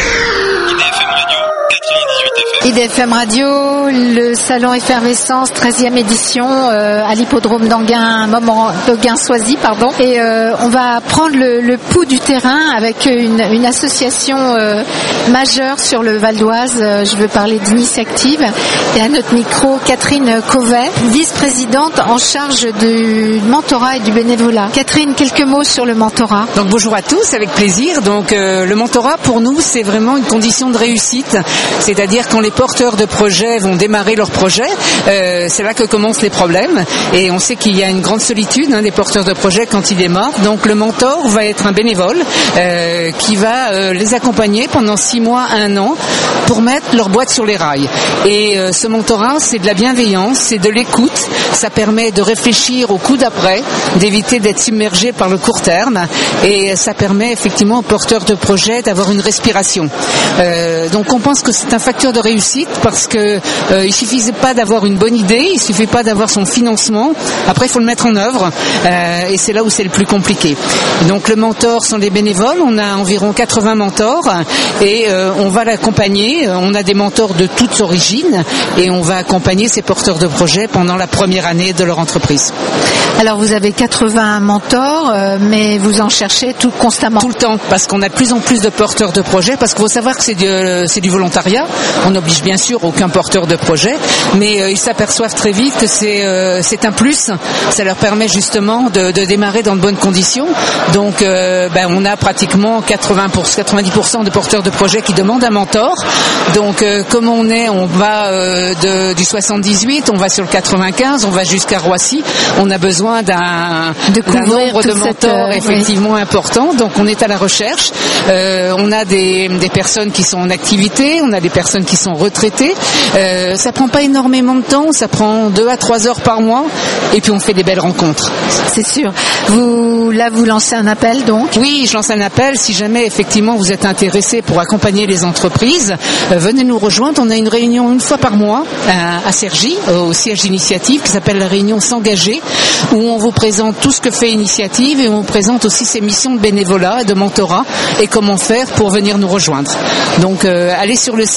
I D F M Radio, le salon Effervescence, treizième édition euh, à l'hippodrome d'Anguin, moment d'Anguin-Soisy, pardon. Et euh, on va prendre le, le pouls du terrain avec une, une association euh, majeure sur le Val d'Oise. Euh, je veux parler d'Initiactive. Et à notre micro, Catherine Covet, vice-présidente en charge du mentorat et du bénévolat. Catherine, quelques mots sur le mentorat. Donc bonjour à tous, avec plaisir. Donc euh, le mentorat pour nous c'est vraiment une condition de réussite, c'est-à-dire quand les porteurs de projets vont démarrer leur projet, euh, c'est là que commencent les problèmes et on sait qu'il y a une grande solitude hein, des porteurs de projets quand ils démarrent. Donc le mentor va être un bénévole euh, qui va euh, les accompagner pendant six mois, un an pour mettre leur boîte sur les rails. Et euh, ce mentorat c'est de la bienveillance, c'est de l'écoute, ça permet de réfléchir au coup d'après, d'éviter d'être submergé par le court terme et ça permet effectivement aux porteurs de projets d'avoir une respiration. Euh, donc on pense que c'est un facteur de réussite parce que euh, il suffit pas d'avoir une bonne idée, il suffit pas d'avoir son financement. Après, il faut le mettre en œuvre euh, et c'est là où c'est le plus compliqué. Donc, le mentor sont des bénévoles. On a environ quatre-vingts mentors et euh, on va l'accompagner. On a des mentors de toutes origines et on va accompagner ces porteurs de projets pendant la première année de leur entreprise. Alors, vous avez quatre-vingts mentors, euh, mais vous en cherchez tout constamment. Tout le temps, parce qu'on a de plus en plus de porteurs de projets, parce qu'il faut savoir que c'est du, c'est du volontariat. On n'oblige bien sûr aucun porteur de projet, mais euh, ils s'aperçoivent très vite que c'est euh, c'est un plus. Ça leur permet justement de, de démarrer dans de bonnes conditions. Donc, euh, ben, on a pratiquement quatre-vingts pour cent, quatre-vingt-dix pour cent de porteurs de projets qui demandent un mentor. Donc, euh, comme on est, on va euh, de, du soixante-dix-huit, on va sur le quatre-vingt-quinze, on va jusqu'à Roissy. On a besoin d'un, de d'un nombre de mentors cette, euh, effectivement oui. important. Donc, on est à la recherche. Euh, on a des, des personnes qui sont en activité, on a des personnes qui sont retraités. Euh, ça prend pas énormément de temps, ça prend deux à trois heures par mois, et puis on fait des belles rencontres. C'est sûr. Vous là, vous lancez un appel donc ? Oui, je lance un appel. Si jamais effectivement vous êtes intéressé pour accompagner les entreprises, euh, venez nous rejoindre. On a une réunion une fois par mois à, à Cergy, au siège d'Initiative, qui s'appelle la réunion S'engager, où on vous présente tout ce que fait Initiative et on vous présente aussi ses missions de bénévolat et de mentorat et comment faire pour venir nous rejoindre. Donc, euh, allez sur le site d'Initiative.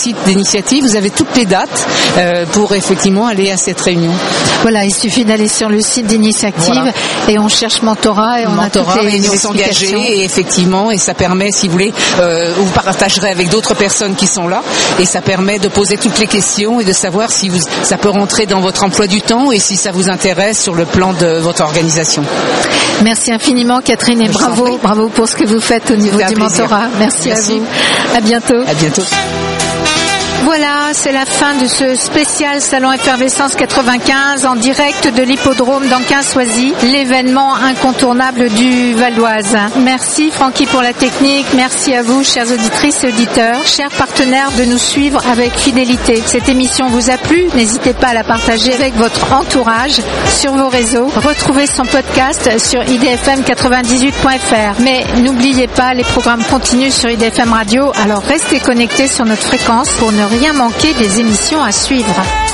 initiative. Vous avez toutes les dates euh, pour effectivement aller à cette réunion. Voilà, il suffit d'aller sur le site d'initiative voilà. et on cherche mentorat et on mentorat, a toutes les réunion explications. s'engager et effectivement, et ça permet, si vous voulez, euh, vous partagerez avec d'autres personnes qui sont là et ça permet de poser toutes les questions et de savoir si vous, ça peut rentrer dans votre emploi du temps et si ça vous intéresse sur le plan de votre organisation. Merci infiniment Catherine et Je bravo, bravo pour ce que vous faites au niveau du plaisir. mentorat. Merci, Merci à vous. À bientôt. À bientôt. Voilà, c'est la fin de ce spécial Salon Effervescence quatre-vingt-quinze en direct de l'hippodrome d'Anquin-Soisy, l'événement incontournable du Val d'Oise. Merci Francky pour la technique, merci à vous chères auditrices et auditeurs, chers partenaires de nous suivre avec fidélité. Cette émission vous a plu, n'hésitez pas à la partager avec votre entourage sur vos réseaux. Retrouvez son podcast sur i d f m quatre-vingt-dix-huit point f r. Mais n'oubliez pas, les programmes continuent sur I D F M Radio, alors restez connectés sur notre fréquence pour ne rien manquer des émissions à suivre.